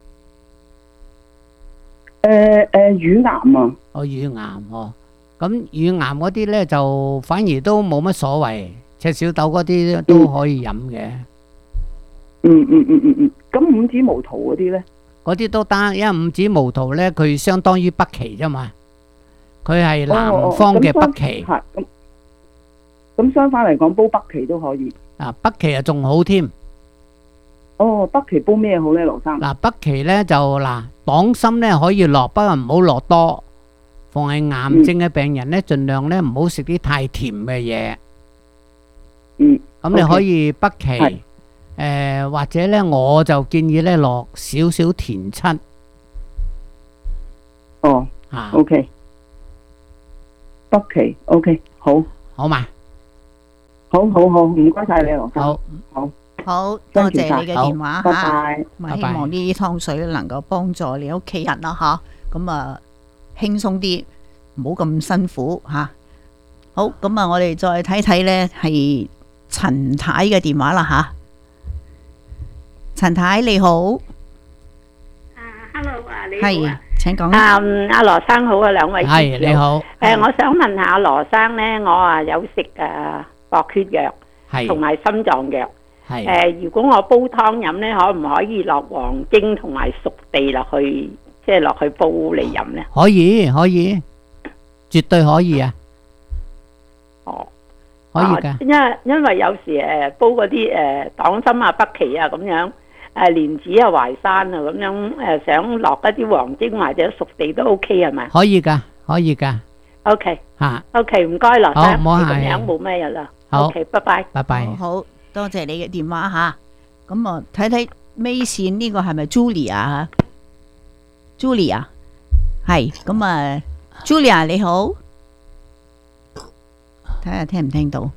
誒誒，乳癌啊！ 哦，乳癌哦，咁乳癌嗰啲咧就反而都冇乜所謂，赤小豆嗰啲都可以飲嘅。 嗯嗯嗯嗯嗯，咁五指毛桃嗰啲咧？ 嗰啲都得，因為五指毛桃咧，佢相當於北芪啫嘛，佢係南方嘅北芪。 係咁，咁相反嚟講，煲北芪都可以。 啊，北芪啊仲好添。 哦，北芪煲咩好咧，羅生？ 嗱，北芪咧就嗱，黨參咧可以落，不過唔好落多。逢係癌症嘅病人咧，盡量咧唔好食啲太甜嘅嘢。 嗯。 咁你可以北芪， 係誒或者咧，我就建議咧落少少田七。 哦。 啊。 O K。北芪 O K 好。 好嘛。 好好好，唔該晒你羅生。 好。 好。 好多謝你嘅電話好嚇， 拜拜咁啊希望呢啲湯水能夠幫助你屋企人啦嚇，咁啊輕鬆啲，唔好咁辛苦嚇。好，咁啊我哋再睇睇咧係陳太嘅電話啦嚇。陳太你好。 Hello 啊，你好係啊。 請講。 啊，嗯阿羅生好啊，兩位係你好。 誒，我想問下羅生咧，我啊有食誒薄血藥， 係同埋心臟藥。 係誒，如果我煲湯飲咧，可唔可以落黃精同埋熟地落去，即係落去煲嚟飲咧？ 可以可以，絕對可以啊！ 哦， 可以㗎。 因為因為有時誒煲嗰啲誒黨參啊、北芪啊咁樣，誒蓮子啊、淮山啊咁樣誒，想落一啲黃精或者熟地都 OK 係咪可以㗎，可以㗎。 ？OK 嚇 OK，唔該羅好生， 唔好客氣你咁樣冇咩嘢啦。 好 OK，拜拜。 拜拜。 好多謝你嘅電話吓，咁啊睇睇尾線呢個係咪 Julia 吓 ？Julia 係咁啊 ，Julia 你好，睇下聽唔聽到？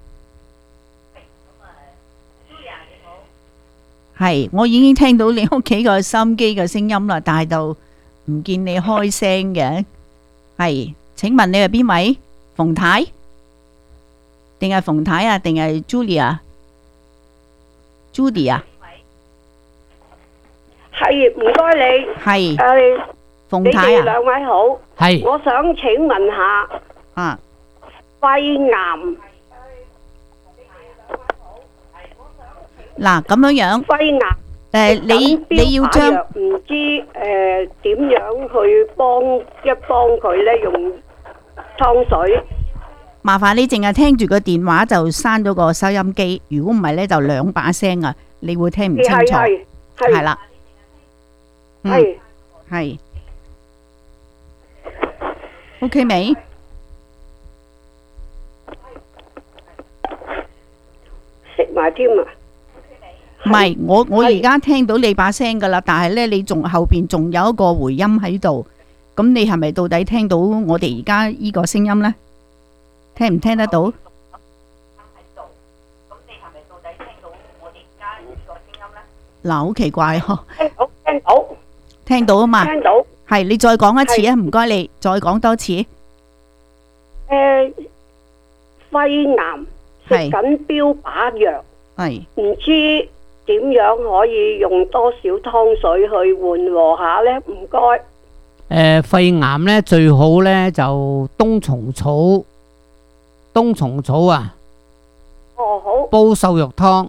係，我已經聽到你屋企個收音機嘅聲音啦，但係就唔見你開聲嘅。係，請問你係邊位？馮太？定係馮太啊？定係 Julia？Judy 啊？ 係，唔該你。 係。 誒， 馮太啊？ 你哋兩位好。 係。 我想請問下。 啊。 肺癌。 嗱，咁樣樣。 肺癌。 誒，你你要將唔知誒點樣去幫一幫佢咧？用湯水。 麻煩你淨係聽住個電話就閂咗個收音機，如果唔係咧就兩把聲啊，你會聽唔清楚。 係係係啦， 係係。OK 未？ 食埋添啊！ 唔係，我我而家聽到你把聲噶啦，但係咧你仲後邊仲有一個回音喺度，咁你係咪到底聽到我哋而家呢個聲音咧？聽唔聽得到？嗱，好奇怪嗬！ 聽到聽到聽到啊嘛！ 聽到係你再講一次啊！唔該你再講多次。 誒，肺癌食緊標靶藥， 係唔知點樣可以用多少湯水去緩和下咧？唔該。 誒，肺癌咧最好咧就冬蟲草。冬蟲草啊， 哦好， 煲瘦肉湯，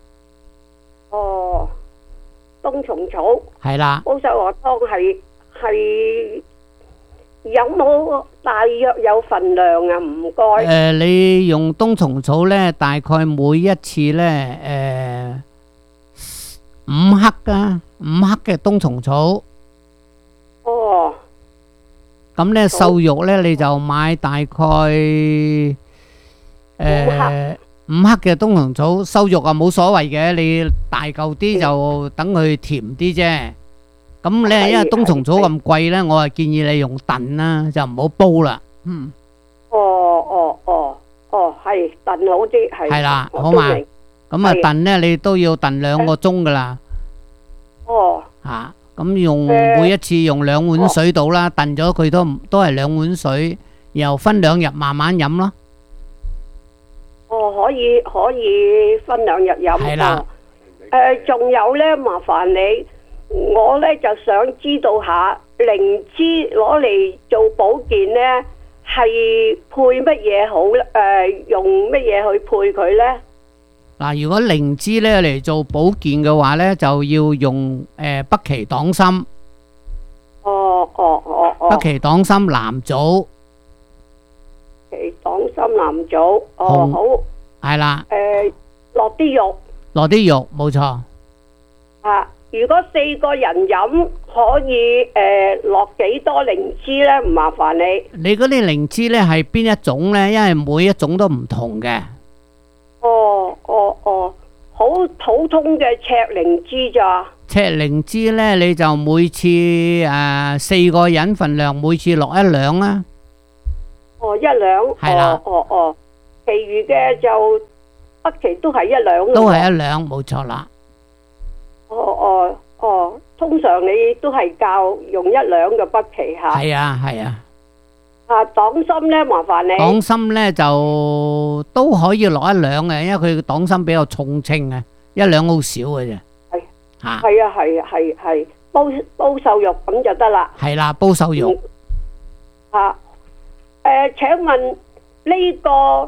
哦，冬蟲草係啦， 煲瘦肉湯係係有冇大約有份量啊？唔該。 誒，你用冬蟲草咧，大概每一次咧，誒五克啊，五克嘅冬蟲草。 哦。 咁咧瘦肉咧，你就買大概。誒，五克嘅冬蟲草瘦肉啊，冇所謂嘅，你大嚿啲就等佢甜啲啫。咁咧，因為冬蟲草咁貴咧，我係建議你用燉啦，就唔好煲啦。嗯。 哦哦哦哦，係燉好啲，係。 係啦，好嘛。咁啊燉咧，你都要燉兩個鐘噶啦。 哦。 吓，咁用每一次用兩碗水到啦，燉咗佢都都係兩碗水，然後分兩日慢慢飲咯。 哦，可以可以分兩日飲。係啦。誒，仲有咧，麻煩你，我咧就想知道下靈芝攞嚟做保健咧，係配乜嘢好咧？誒，用乜嘢去配佢咧？ 嗱，如果靈芝咧嚟做保健嘅話咧，就要用誒北芪黨參。 哦哦哦哦。 北芪黨參藍棗。 芪黨參藍棗，哦好。 係啦。 誒，落啲肉。 落啲肉，冇錯。 啊，如果四個人飲，可以誒落幾多靈芝咧？唔麻煩你。 你嗰啲靈芝咧係邊一種咧？因為每一種都唔同嘅。 哦哦哦，好普通嘅赤靈芝咋？ 赤靈芝呢，你就每次誒四個人份量，每次落一兩啦。 哦，一兩。 係啦。 哦哦哦，其餘嘅就北芪都係一兩。 都係一兩，冇錯啦。 哦哦哦，通常你都係教用一兩嘅北芪嚇。 係啊係啊。 啊，黨參咧，麻煩你。 黨參咧就都可以落一兩嘅，因為佢黨參比較重稱嘅，一兩好少嘅啫。 係嚇。 係啊係係係，煲煲瘦肉咁就得啦。 係啦，煲瘦肉。 啊，誒，請問呢個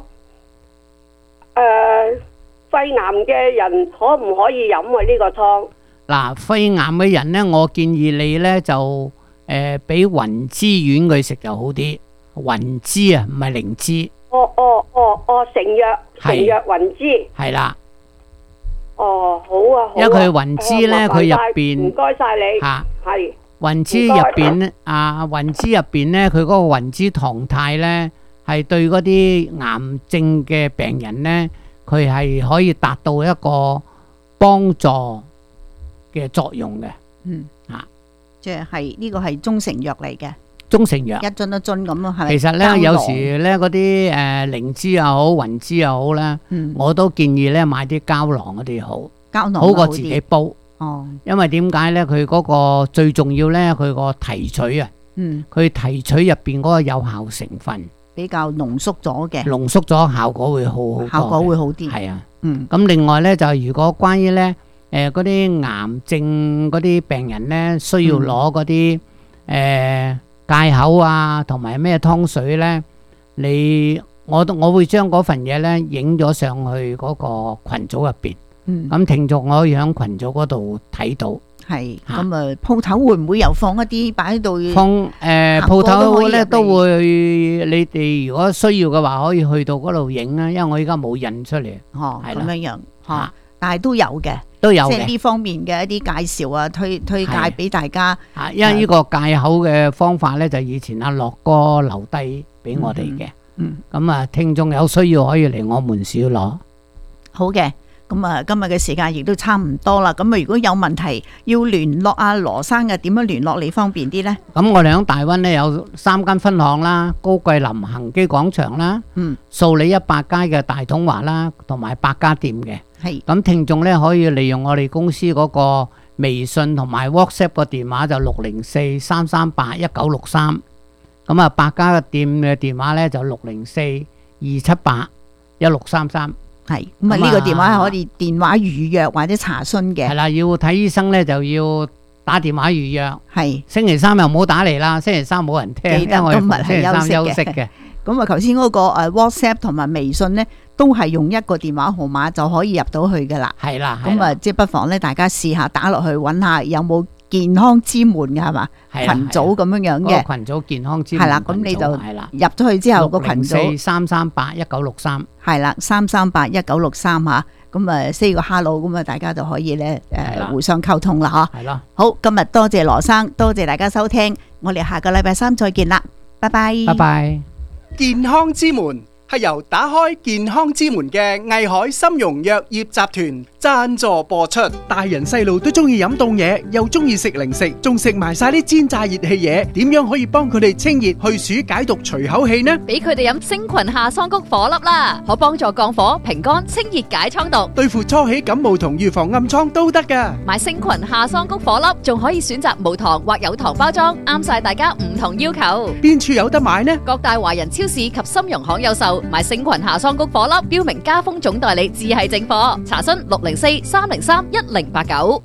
誒肺癌嘅人可唔可以飲啊？呢個湯？ 嗱，肺癌嘅人咧，我建議你咧就誒俾雲芝丸佢食就好啲。雲芝啊，唔係靈芝。 哦哦哦哦，成藥成藥雲芝。 係啦。 哦，好啊，好啊。 因為佢雲芝咧，佢入邊唔該晒你。 嚇。 係。 雲芝入邊咧，啊雲芝入邊咧，佢嗰個雲芝糖肽咧，係對嗰啲癌症嘅病人咧，佢係可以達到一個幫助嘅作用嘅。 嗯。 嚇。 即係呢個係中成藥嚟嘅。 中成藥一樽一樽咁咯，係咪？ 其實咧，有時咧嗰啲誒靈芝又好，雲芝又好咧， 嗯、 我都建議咧買啲膠囊嗰啲好， 膠囊好過自己煲。 哦， 因為點解咧？佢嗰個最重要咧，佢個提取啊， 嗯， 佢提取入邊嗰個有效成分比較濃縮咗嘅， 濃縮咗效果會好好多， 效果會好啲。 係啊， 嗯。 咁另外咧就如果關於咧誒嗰啲癌症嗰啲病人咧，需要攞嗰啲誒。呃戒口啊，同埋咩湯水呢？你我我會將嗰份嘢呢影咗上去嗰個群組入邊， 嗯， 咁聽眾可以喺群組嗰度睇到。 係咁啊，鋪頭會唔會又放一啲擺喺度？ 放誒鋪頭呢都會，你哋如果需要嘅話，可以去到嗰度影啊。因為我依家冇印出嚟。 哦， 係咁樣樣嚇，但係都有嘅。 都有嘅， 即係呢方面嘅一啲介紹啊，推推介俾大家。 啊，因為呢個戒口嘅方法咧，就以前阿樂哥留低俾我哋嘅。 嗯， 咁啊，聽眾有需要可以嚟我門市攞。 好嘅，咁啊，今日嘅時間亦都差唔多啦。咁啊，如果有問題要聯絡阿羅生嘅，點樣聯絡你方便啲呢？ 咁我哋喺大灣咧有三間分行啦，高貴林恒基廣場啦， 嗯， 數理一百街嘅大統華啦，同埋百家店嘅。 係咁，聽眾咧可以利用我哋公司嗰個微信同埋 WhatsApp 個電話就六零四三三八一九六三。咁啊，百家嘅店嘅電話咧就六零四二七八一六三三。 係咁啊，呢個電話係可以電話預約或者查詢嘅。 係啦，要睇醫生咧就要打電話預約。 係星期三又唔好打嚟啦，星期三冇人聽， 記得今日係休息嘅。咁啊，頭先嗰個誒 WhatsApp 同埋微信咧，都係用一個電話號碼就可以入到去噶啦。 係啦， 咁啊，即係不妨咧，大家試下打落去，揾下有冇健康之門嘅係嘛？群組咁樣樣嘅群組健康之門。 係啦，咁你就入咗去之後個群組三三八一九六三。 係啦，三三八一九六三嚇。咁啊，say 個 hello，咁啊，大家就可以咧誒互相溝通啦，嗬。 係咯。 好，今日多謝羅生，多謝大家收聽，我哋下個禮拜三再見啦，拜拜。 拜拜。 健康之門係由打開健康之門嘅藝海參茸藥業集團贊助播出。大人細路都中意飲凍嘢，又中意食零食，仲食埋晒啲煎炸熱氣嘢，點樣可以幫佢哋清熱去暑解毒除口氣呢？ 俾佢哋飲星群夏桑菊火粒啦，可幫助降火平肝清熱解瘡毒， 對付初起感冒同預防暗瘡都得噶。 買星群夏桑菊火粒仲可以選擇無糖或有糖包裝，啱晒大家唔同要求。 邊處有得買呢？ 各大華人超市及參茸行有售。買星群夏桑菊火粒，標明家風總代理，只係正貨。查詢六零四三零三一零八九。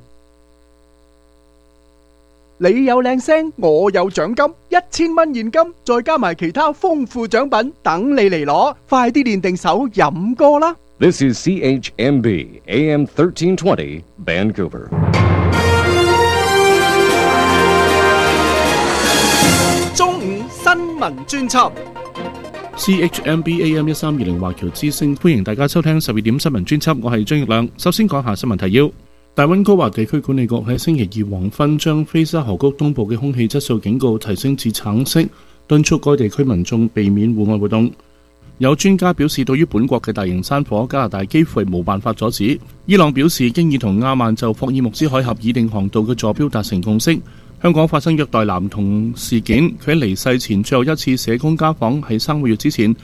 你有靚聲，我有獎金，一千蚊現金，再加埋其他豐富獎品，等你嚟攞。快啲練定手飲歌啦！ This is C H M B A M thirteen twenty Vancouver。 中午新聞專輯。 C H M B A M 一三二零華僑之聲，歡迎大家收聽十二點新聞專輯，我係張奕亮。首先講下新聞提要。大溫哥華地區管理局喺星期二黃昏將菲沙河谷東部嘅空氣質素警告提升至橙色，敦促該地區民眾避免戶外活動。 有專家表示，對於本國嘅大型山火，加拿大幾乎係冇辦法阻止。伊朗表示，經已同亞曼就霍爾木茲海峽擬定航道嘅坐標達成共識。香港發生虐待男童事件，佢喺離世前最後一次社工家訪喺三個月之前。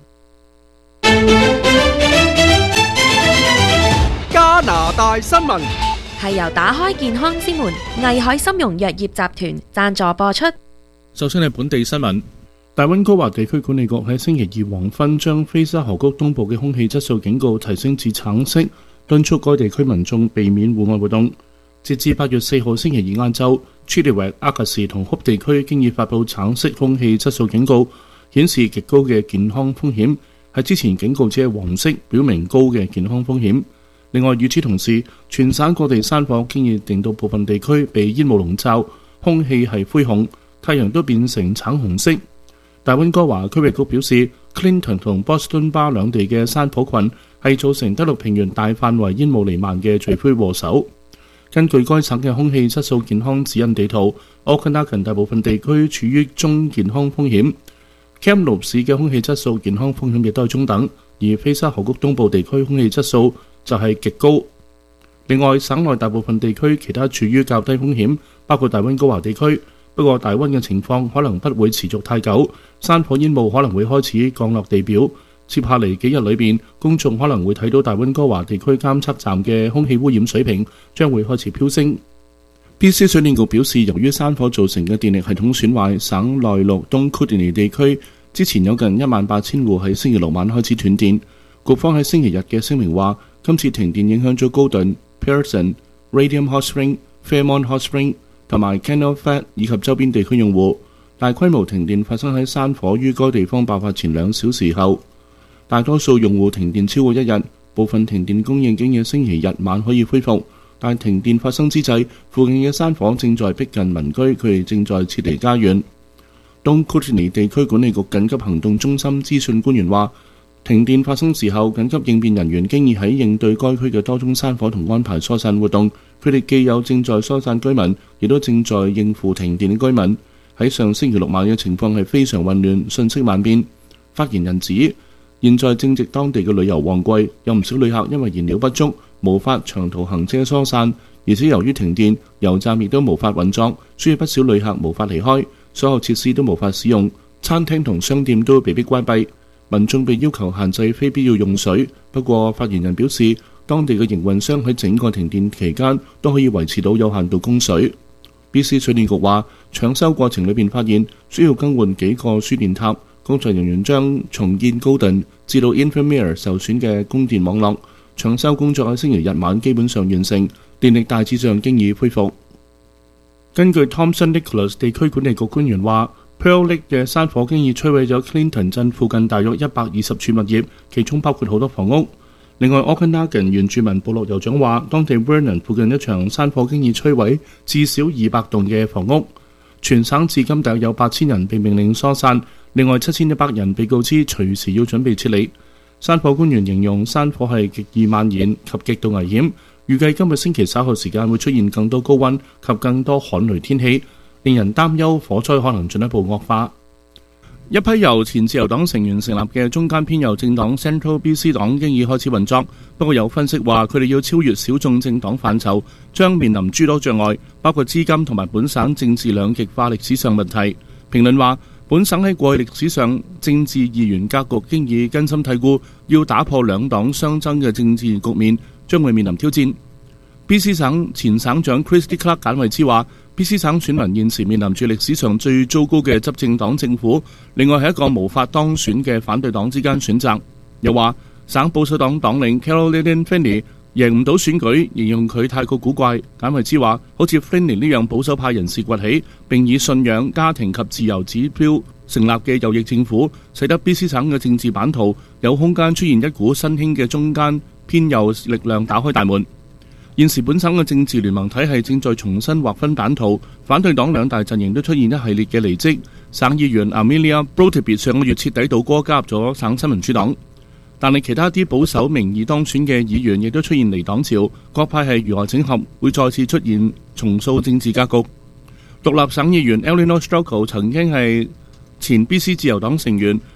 加拿大新聞係由打開健康之門藝海參茸藥業集團贊助播出。 首先係本地新聞。大溫哥華地區管理局喺星期二黃昏將菲沙河谷東部嘅空氣質素警告提升至橙色，敦促該地區民眾避免戶外活動。截至八月四號星期二晏晝 Chilliwack、阿卡士同 Hope 地區經已發布橙色空氣質素警告，顯示極高嘅健康風險，係之前警告只係黃色，表明高嘅健康風險。另外，與此同時，全省各地山火經已令到部分地區被煙霧籠罩，空氣係灰紅，太陽都變成橙紅色。大溫哥華區域局表示 ，Clinton 同 Boston Bar 兩地嘅山火群係造成德魯平原大範圍煙霧彌漫嘅罪魁禍首。根據該省嘅空氣質素健康指引地圖 ，Okanagan 大部分地區處於中健康風險。Kamloops 市嘅空氣質素健康風險亦都係中等，而菲沙河谷東部地區空氣質素就係極高。另外，省內大部分地區其他處於較低風險，包括大溫哥華地區。不過，大溫嘅情況可能不會持續太久，山火煙霧可能會開始降落地表。接下嚟幾日裏邊，公眾可能會睇到大溫哥華地區監測站嘅空氣污染水平將會開始飆升。B C 水電局表示，由於山火造成嘅電力系統損壞，省內陸東 Kootenay 地區之前有近一萬八千戶喺星期六晚開始斷電。局方喺星期日嘅聲明話，今次停電影響咗高頓、Pearson、Radium Hot Spring、Fairmont Hot Spring 同埋 Canal Flat 以及周邊地區用戶。大規模停電發生喺山火於該地方爆發前兩小時後，大多數用戶停電超過一日，部分停電供應經嘅星期日晚可以恢復。但停電發生之際，附近嘅山火正在逼近民居，佢哋正在撤離家園。東 Kootenay 地區管理局緊急行動中心資訊官員話，停電發生時候，緊急應變人員經已喺應對該區嘅多宗山火同安排疏散活動。佢哋既有正在疏散居民，亦都正在應付停電嘅居民。喺上星期六晚嘅情況係非常混亂，信息萬變。發言人指，現在正值當地嘅旅遊旺季，有唔少旅客因為燃料不足，無法長途行車疏散，而且由於停電，油站亦都無法運作，所以不少旅客無法離開，所有設施都無法使用，餐廳同商店都被迫關閉。民眾被要求限制非必要用水，不過發言人表示，當地嘅營運商喺整個停電期間都可以維持到有限度供水。B C 水電局話，搶修過程裏邊發現需要更換幾個輸電塔，工作人員將重建高頓至到 Infirmary 受損嘅供電網絡。搶修工作喺星期日晚基本上完成，電力大致上經已恢復。根據 Thompson Nicholas 地區管理局官員話，Pearl Lake 嘅山火經已摧毀咗 Clinton 鎮附近大約一百二十處物業，其中包括好多房屋。另外 Okanagan 原住民部落酋長話，當地 Vernon 附近一場山火經已摧毀至少二百棟嘅房屋。全省至今大約有八千人被命令疏散，另外七千一百人被告知隨時要準備撤離。山火官員形容山火係極易蔓延及極度危險，預計今日星期稍後時間會出現更多高溫及更多旱雷天氣，令人擔憂火災可能進一步惡化。一批由前自由黨成員成立嘅中間偏右政黨 Central B C 黨經已開始運作，不過有分析話佢哋要超越小眾政黨範疇，將面臨諸多障礙，包括資金同埋本省政治兩極化歷史上問題。評論話，本省喺過去歷史上政治二元格局經已根深蒂固，要打破兩黨相爭嘅政治局面，將會面臨挑戰。B C 省前省長 Christy Clark 簡惠之話，B C 省選民現時面臨住歷史上最糟糕嘅執政黨政府，另外係一個無法當選嘅反對黨之間選擇。又話省保守黨黨領 Caroline Finney 贏唔到選舉，形容佢太過古怪。簡惠之話，好似 Finney 呢樣保守派人士崛起，並以信仰、家庭及自由指標成立嘅右翼政府，使得 B C 省嘅政治版圖有空間出現一股新興嘅中間偏右力量打開大門。現時本省嘅政治聯盟體系正在重新劃分版圖，反對黨兩大陣營都出現一系列嘅離職。省議員 Amelia Brotebit 上個月徹底倒戈加入咗省新民主黨，但係其他啲保守名義當選嘅議員亦都出現離黨潮，各派系如何整合，會再次出現重塑政治格局。獨立省議員 Eleanor Strokow 曾經係前 B C 自由黨成員，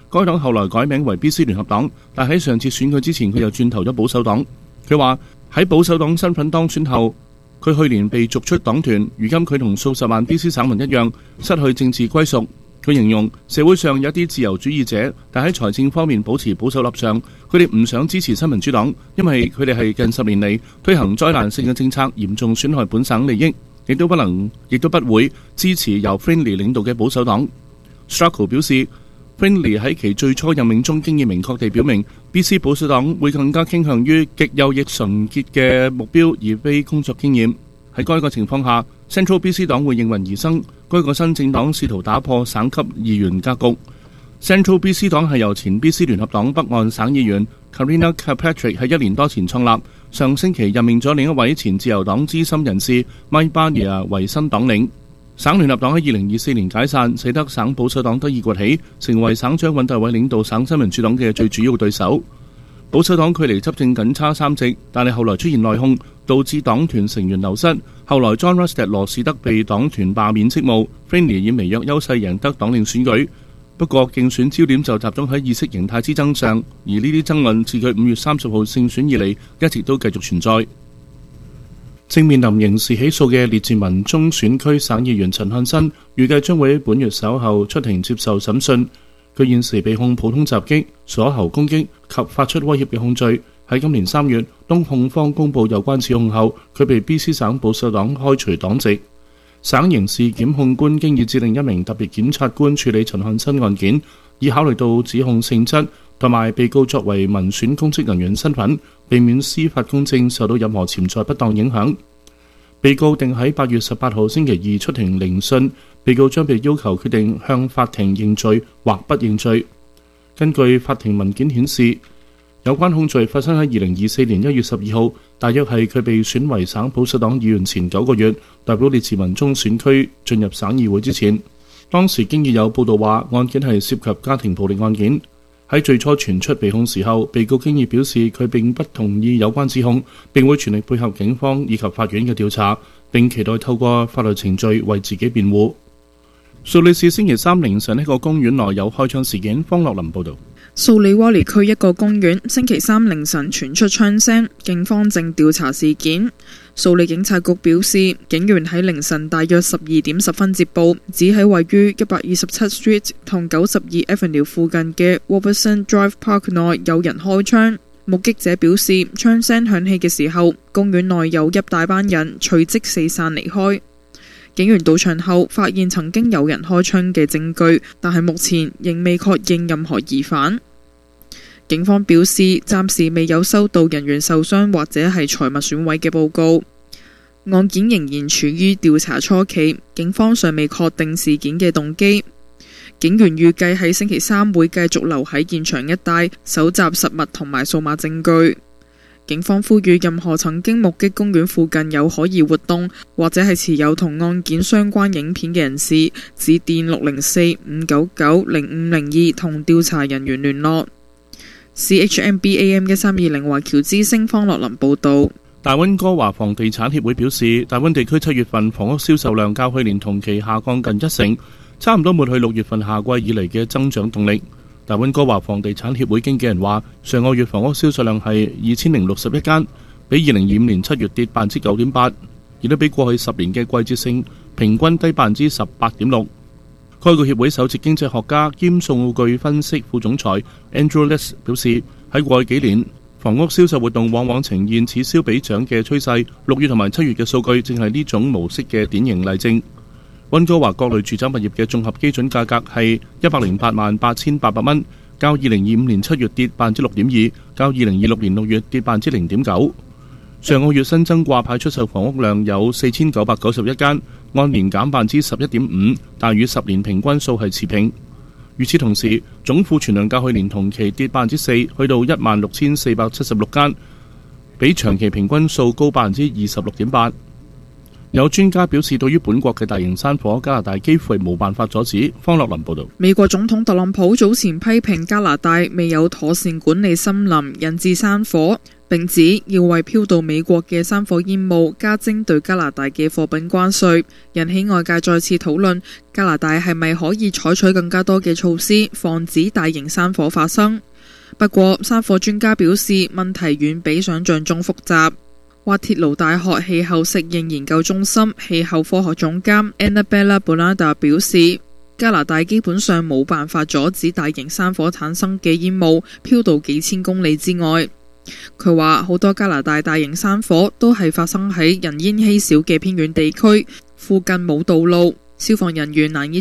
該黨後來改名為 B C 聯合黨，但喺上次選舉之前佢又轉投咗保守黨。佢話喺保守黨身份當選後，佢去年被逐出黨團，如今佢同數十萬 B C 省民一樣失去政治歸屬。佢形容社會上有一啲自由主義者，但喺財政方面保持保守立場，佢哋唔想支持新民主黨，因為佢哋係近十年嚟推行災難性嘅政策，嚴重損害本省利益，亦都不能，亦都不會支持由 Friendly 領導嘅保守黨。Strachan 表示 ，Friendly 喺其最初任命中經已明確地表明 ，B C 保守黨會更加傾向於極右翼純潔嘅目標，而非工作經驗。喺該個情況下 ，Central B C 黨會應運而生。該個新政黨試圖打破省級議員格局。Central B C 黨係由前 B C 聯合黨北岸省議員 Karina Kirkpatrick 喺一年多前創立，上星期任命咗另一位前自由黨資深人士 Mike Barnier 為新黨領。省聯合黨喺二零二四年解散，使得省保守黨得以崛起，成為省長尹大偉領導省新民主黨嘅最主要對手。保守黨距離執政僅差三席，但係後來出現內訌，導致黨團成員流失。後來 John Rustad 羅士德被黨團罷免職務 ，Friendly 以微弱優勢贏得黨領選舉。不過競選焦點就集中喺意識形態之爭上，而呢啲爭論自佢五月三十號勝選以嚟，一直都繼續存在。正面臨刑事起訴嘅列治文中選區省議員陳漢新，預計將會喺本月稍後出庭接受審訊。佢現時被控普通襲擊、鎖喉攻擊及發出威脅嘅控罪。喺今年三月，當控方公佈有關指控後，佢被 B C 省保守黨開除黨籍。省刑事檢控官經已指令一名特別檢察官處理陳漢新案件，以考慮到指控性質同埋被告作為民選公職人員身份，避免司法公正受到任何潛在不當影響。被告定喺八月十八號星期二出庭聆訊，被告將被要求決定向法庭認罪或不認罪。根據法庭文件顯示，有關控罪發生喺二零二四年一月十二號，大約係佢被選為省保守黨議員前九個月，代表列治文中選區進入省議會之前。當時經已有報道話案件係涉及家庭暴力案件。喺最初傳出被控時候，被告經已表示佢並不同意有關指控，並會全力配合警方以及法院嘅調查，並期待透過法律程序為自己辯護。蘇黎世星期三凌晨一個公園內有開槍事件，方樂林報導。 素里瓦尼區一個公園星期三凌晨傳出槍聲，警方正調查事件。素里警察局表示，警員喺凌晨大約十二點十分接報，指喺位於一百二十七 Street 同九十二 Avenue 附近嘅 Robertson Drive Park 內有人開槍。目擊者表示，槍聲響起嘅時候，公園內有一大班人，隨即四散離開。警員到場後發現曾經有人開槍嘅證據，但係目前仍未確認任何疑犯。警方表示，暫時未有收到人員受傷或者係財物損毀嘅報告。案件仍然處於調查初期，警方尚未確定事件嘅動機。警員預計喺星期三會繼續留喺現場一帶，搜集實物同埋數碼證據。警方呼籲任何曾經目擊公園附近有可疑活動或者係持有同案件相關影片嘅人士，致電六零四五九九零五零二同調查人員聯絡。C H M B A M 一三二零華僑之聲方樂林報道。 大溫哥華房地產協會表示，大溫地區七月份房屋銷售量較去年同期下降近一成，差唔多抹去六月份夏季以嚟嘅增長動力。大溫哥華房地產協會經紀人話，上個月房屋銷售量係二千零六十一間，比二零二五年七月跌百分之九點八，亦都比過去十年嘅季節性平均低百分之十八點六。該個協會首席經濟學家兼數據分析副總裁 Andrew Liss 表示，喺過去幾年，房屋銷售活動往往呈現此消彼長嘅趨勢，六月同埋七月嘅數據正係呢種模式嘅典型例證。溫哥華各類住宅物業嘅綜合基準價格係一百零八萬八千八百蚊，較二零二五年七月跌百分之六點二，較二零二六年六月跌百分之零點九。上個月新增掛牌出售房屋量有四千九百九十一間，按年減百分之十一點五，但與十年平均數係持平。與此同時，總庫存量較去年同期跌百分之四，去到一萬六千四百七十六間，比長期平均數高百分之二十六點八。 有專家表示，對於本國嘅大型山火，加拿大幾乎係冇辦法阻止。方樂林報導。 美國總統特朗普早前批評加拿大未有妥善管理森林，引致山火，並指要為飄到美國嘅山火煙霧加徵對加拿大嘅貨品關稅，引起外界再次討論加拿大係咪可以採取更加多嘅措施，防止大型山火發生。不過，山火專家表示問題遠比想象中複雜。滑鐵盧大學氣候適應研究中心氣候科學總監 Annabella Bonada 表示，加拿大基本上冇辦法阻止大型山火產生嘅煙霧飄到幾千公里之外。佢話好多加拿大大型山火都係發生喺人煙稀少嘅偏遠地區，附近冇道路，消防人員難以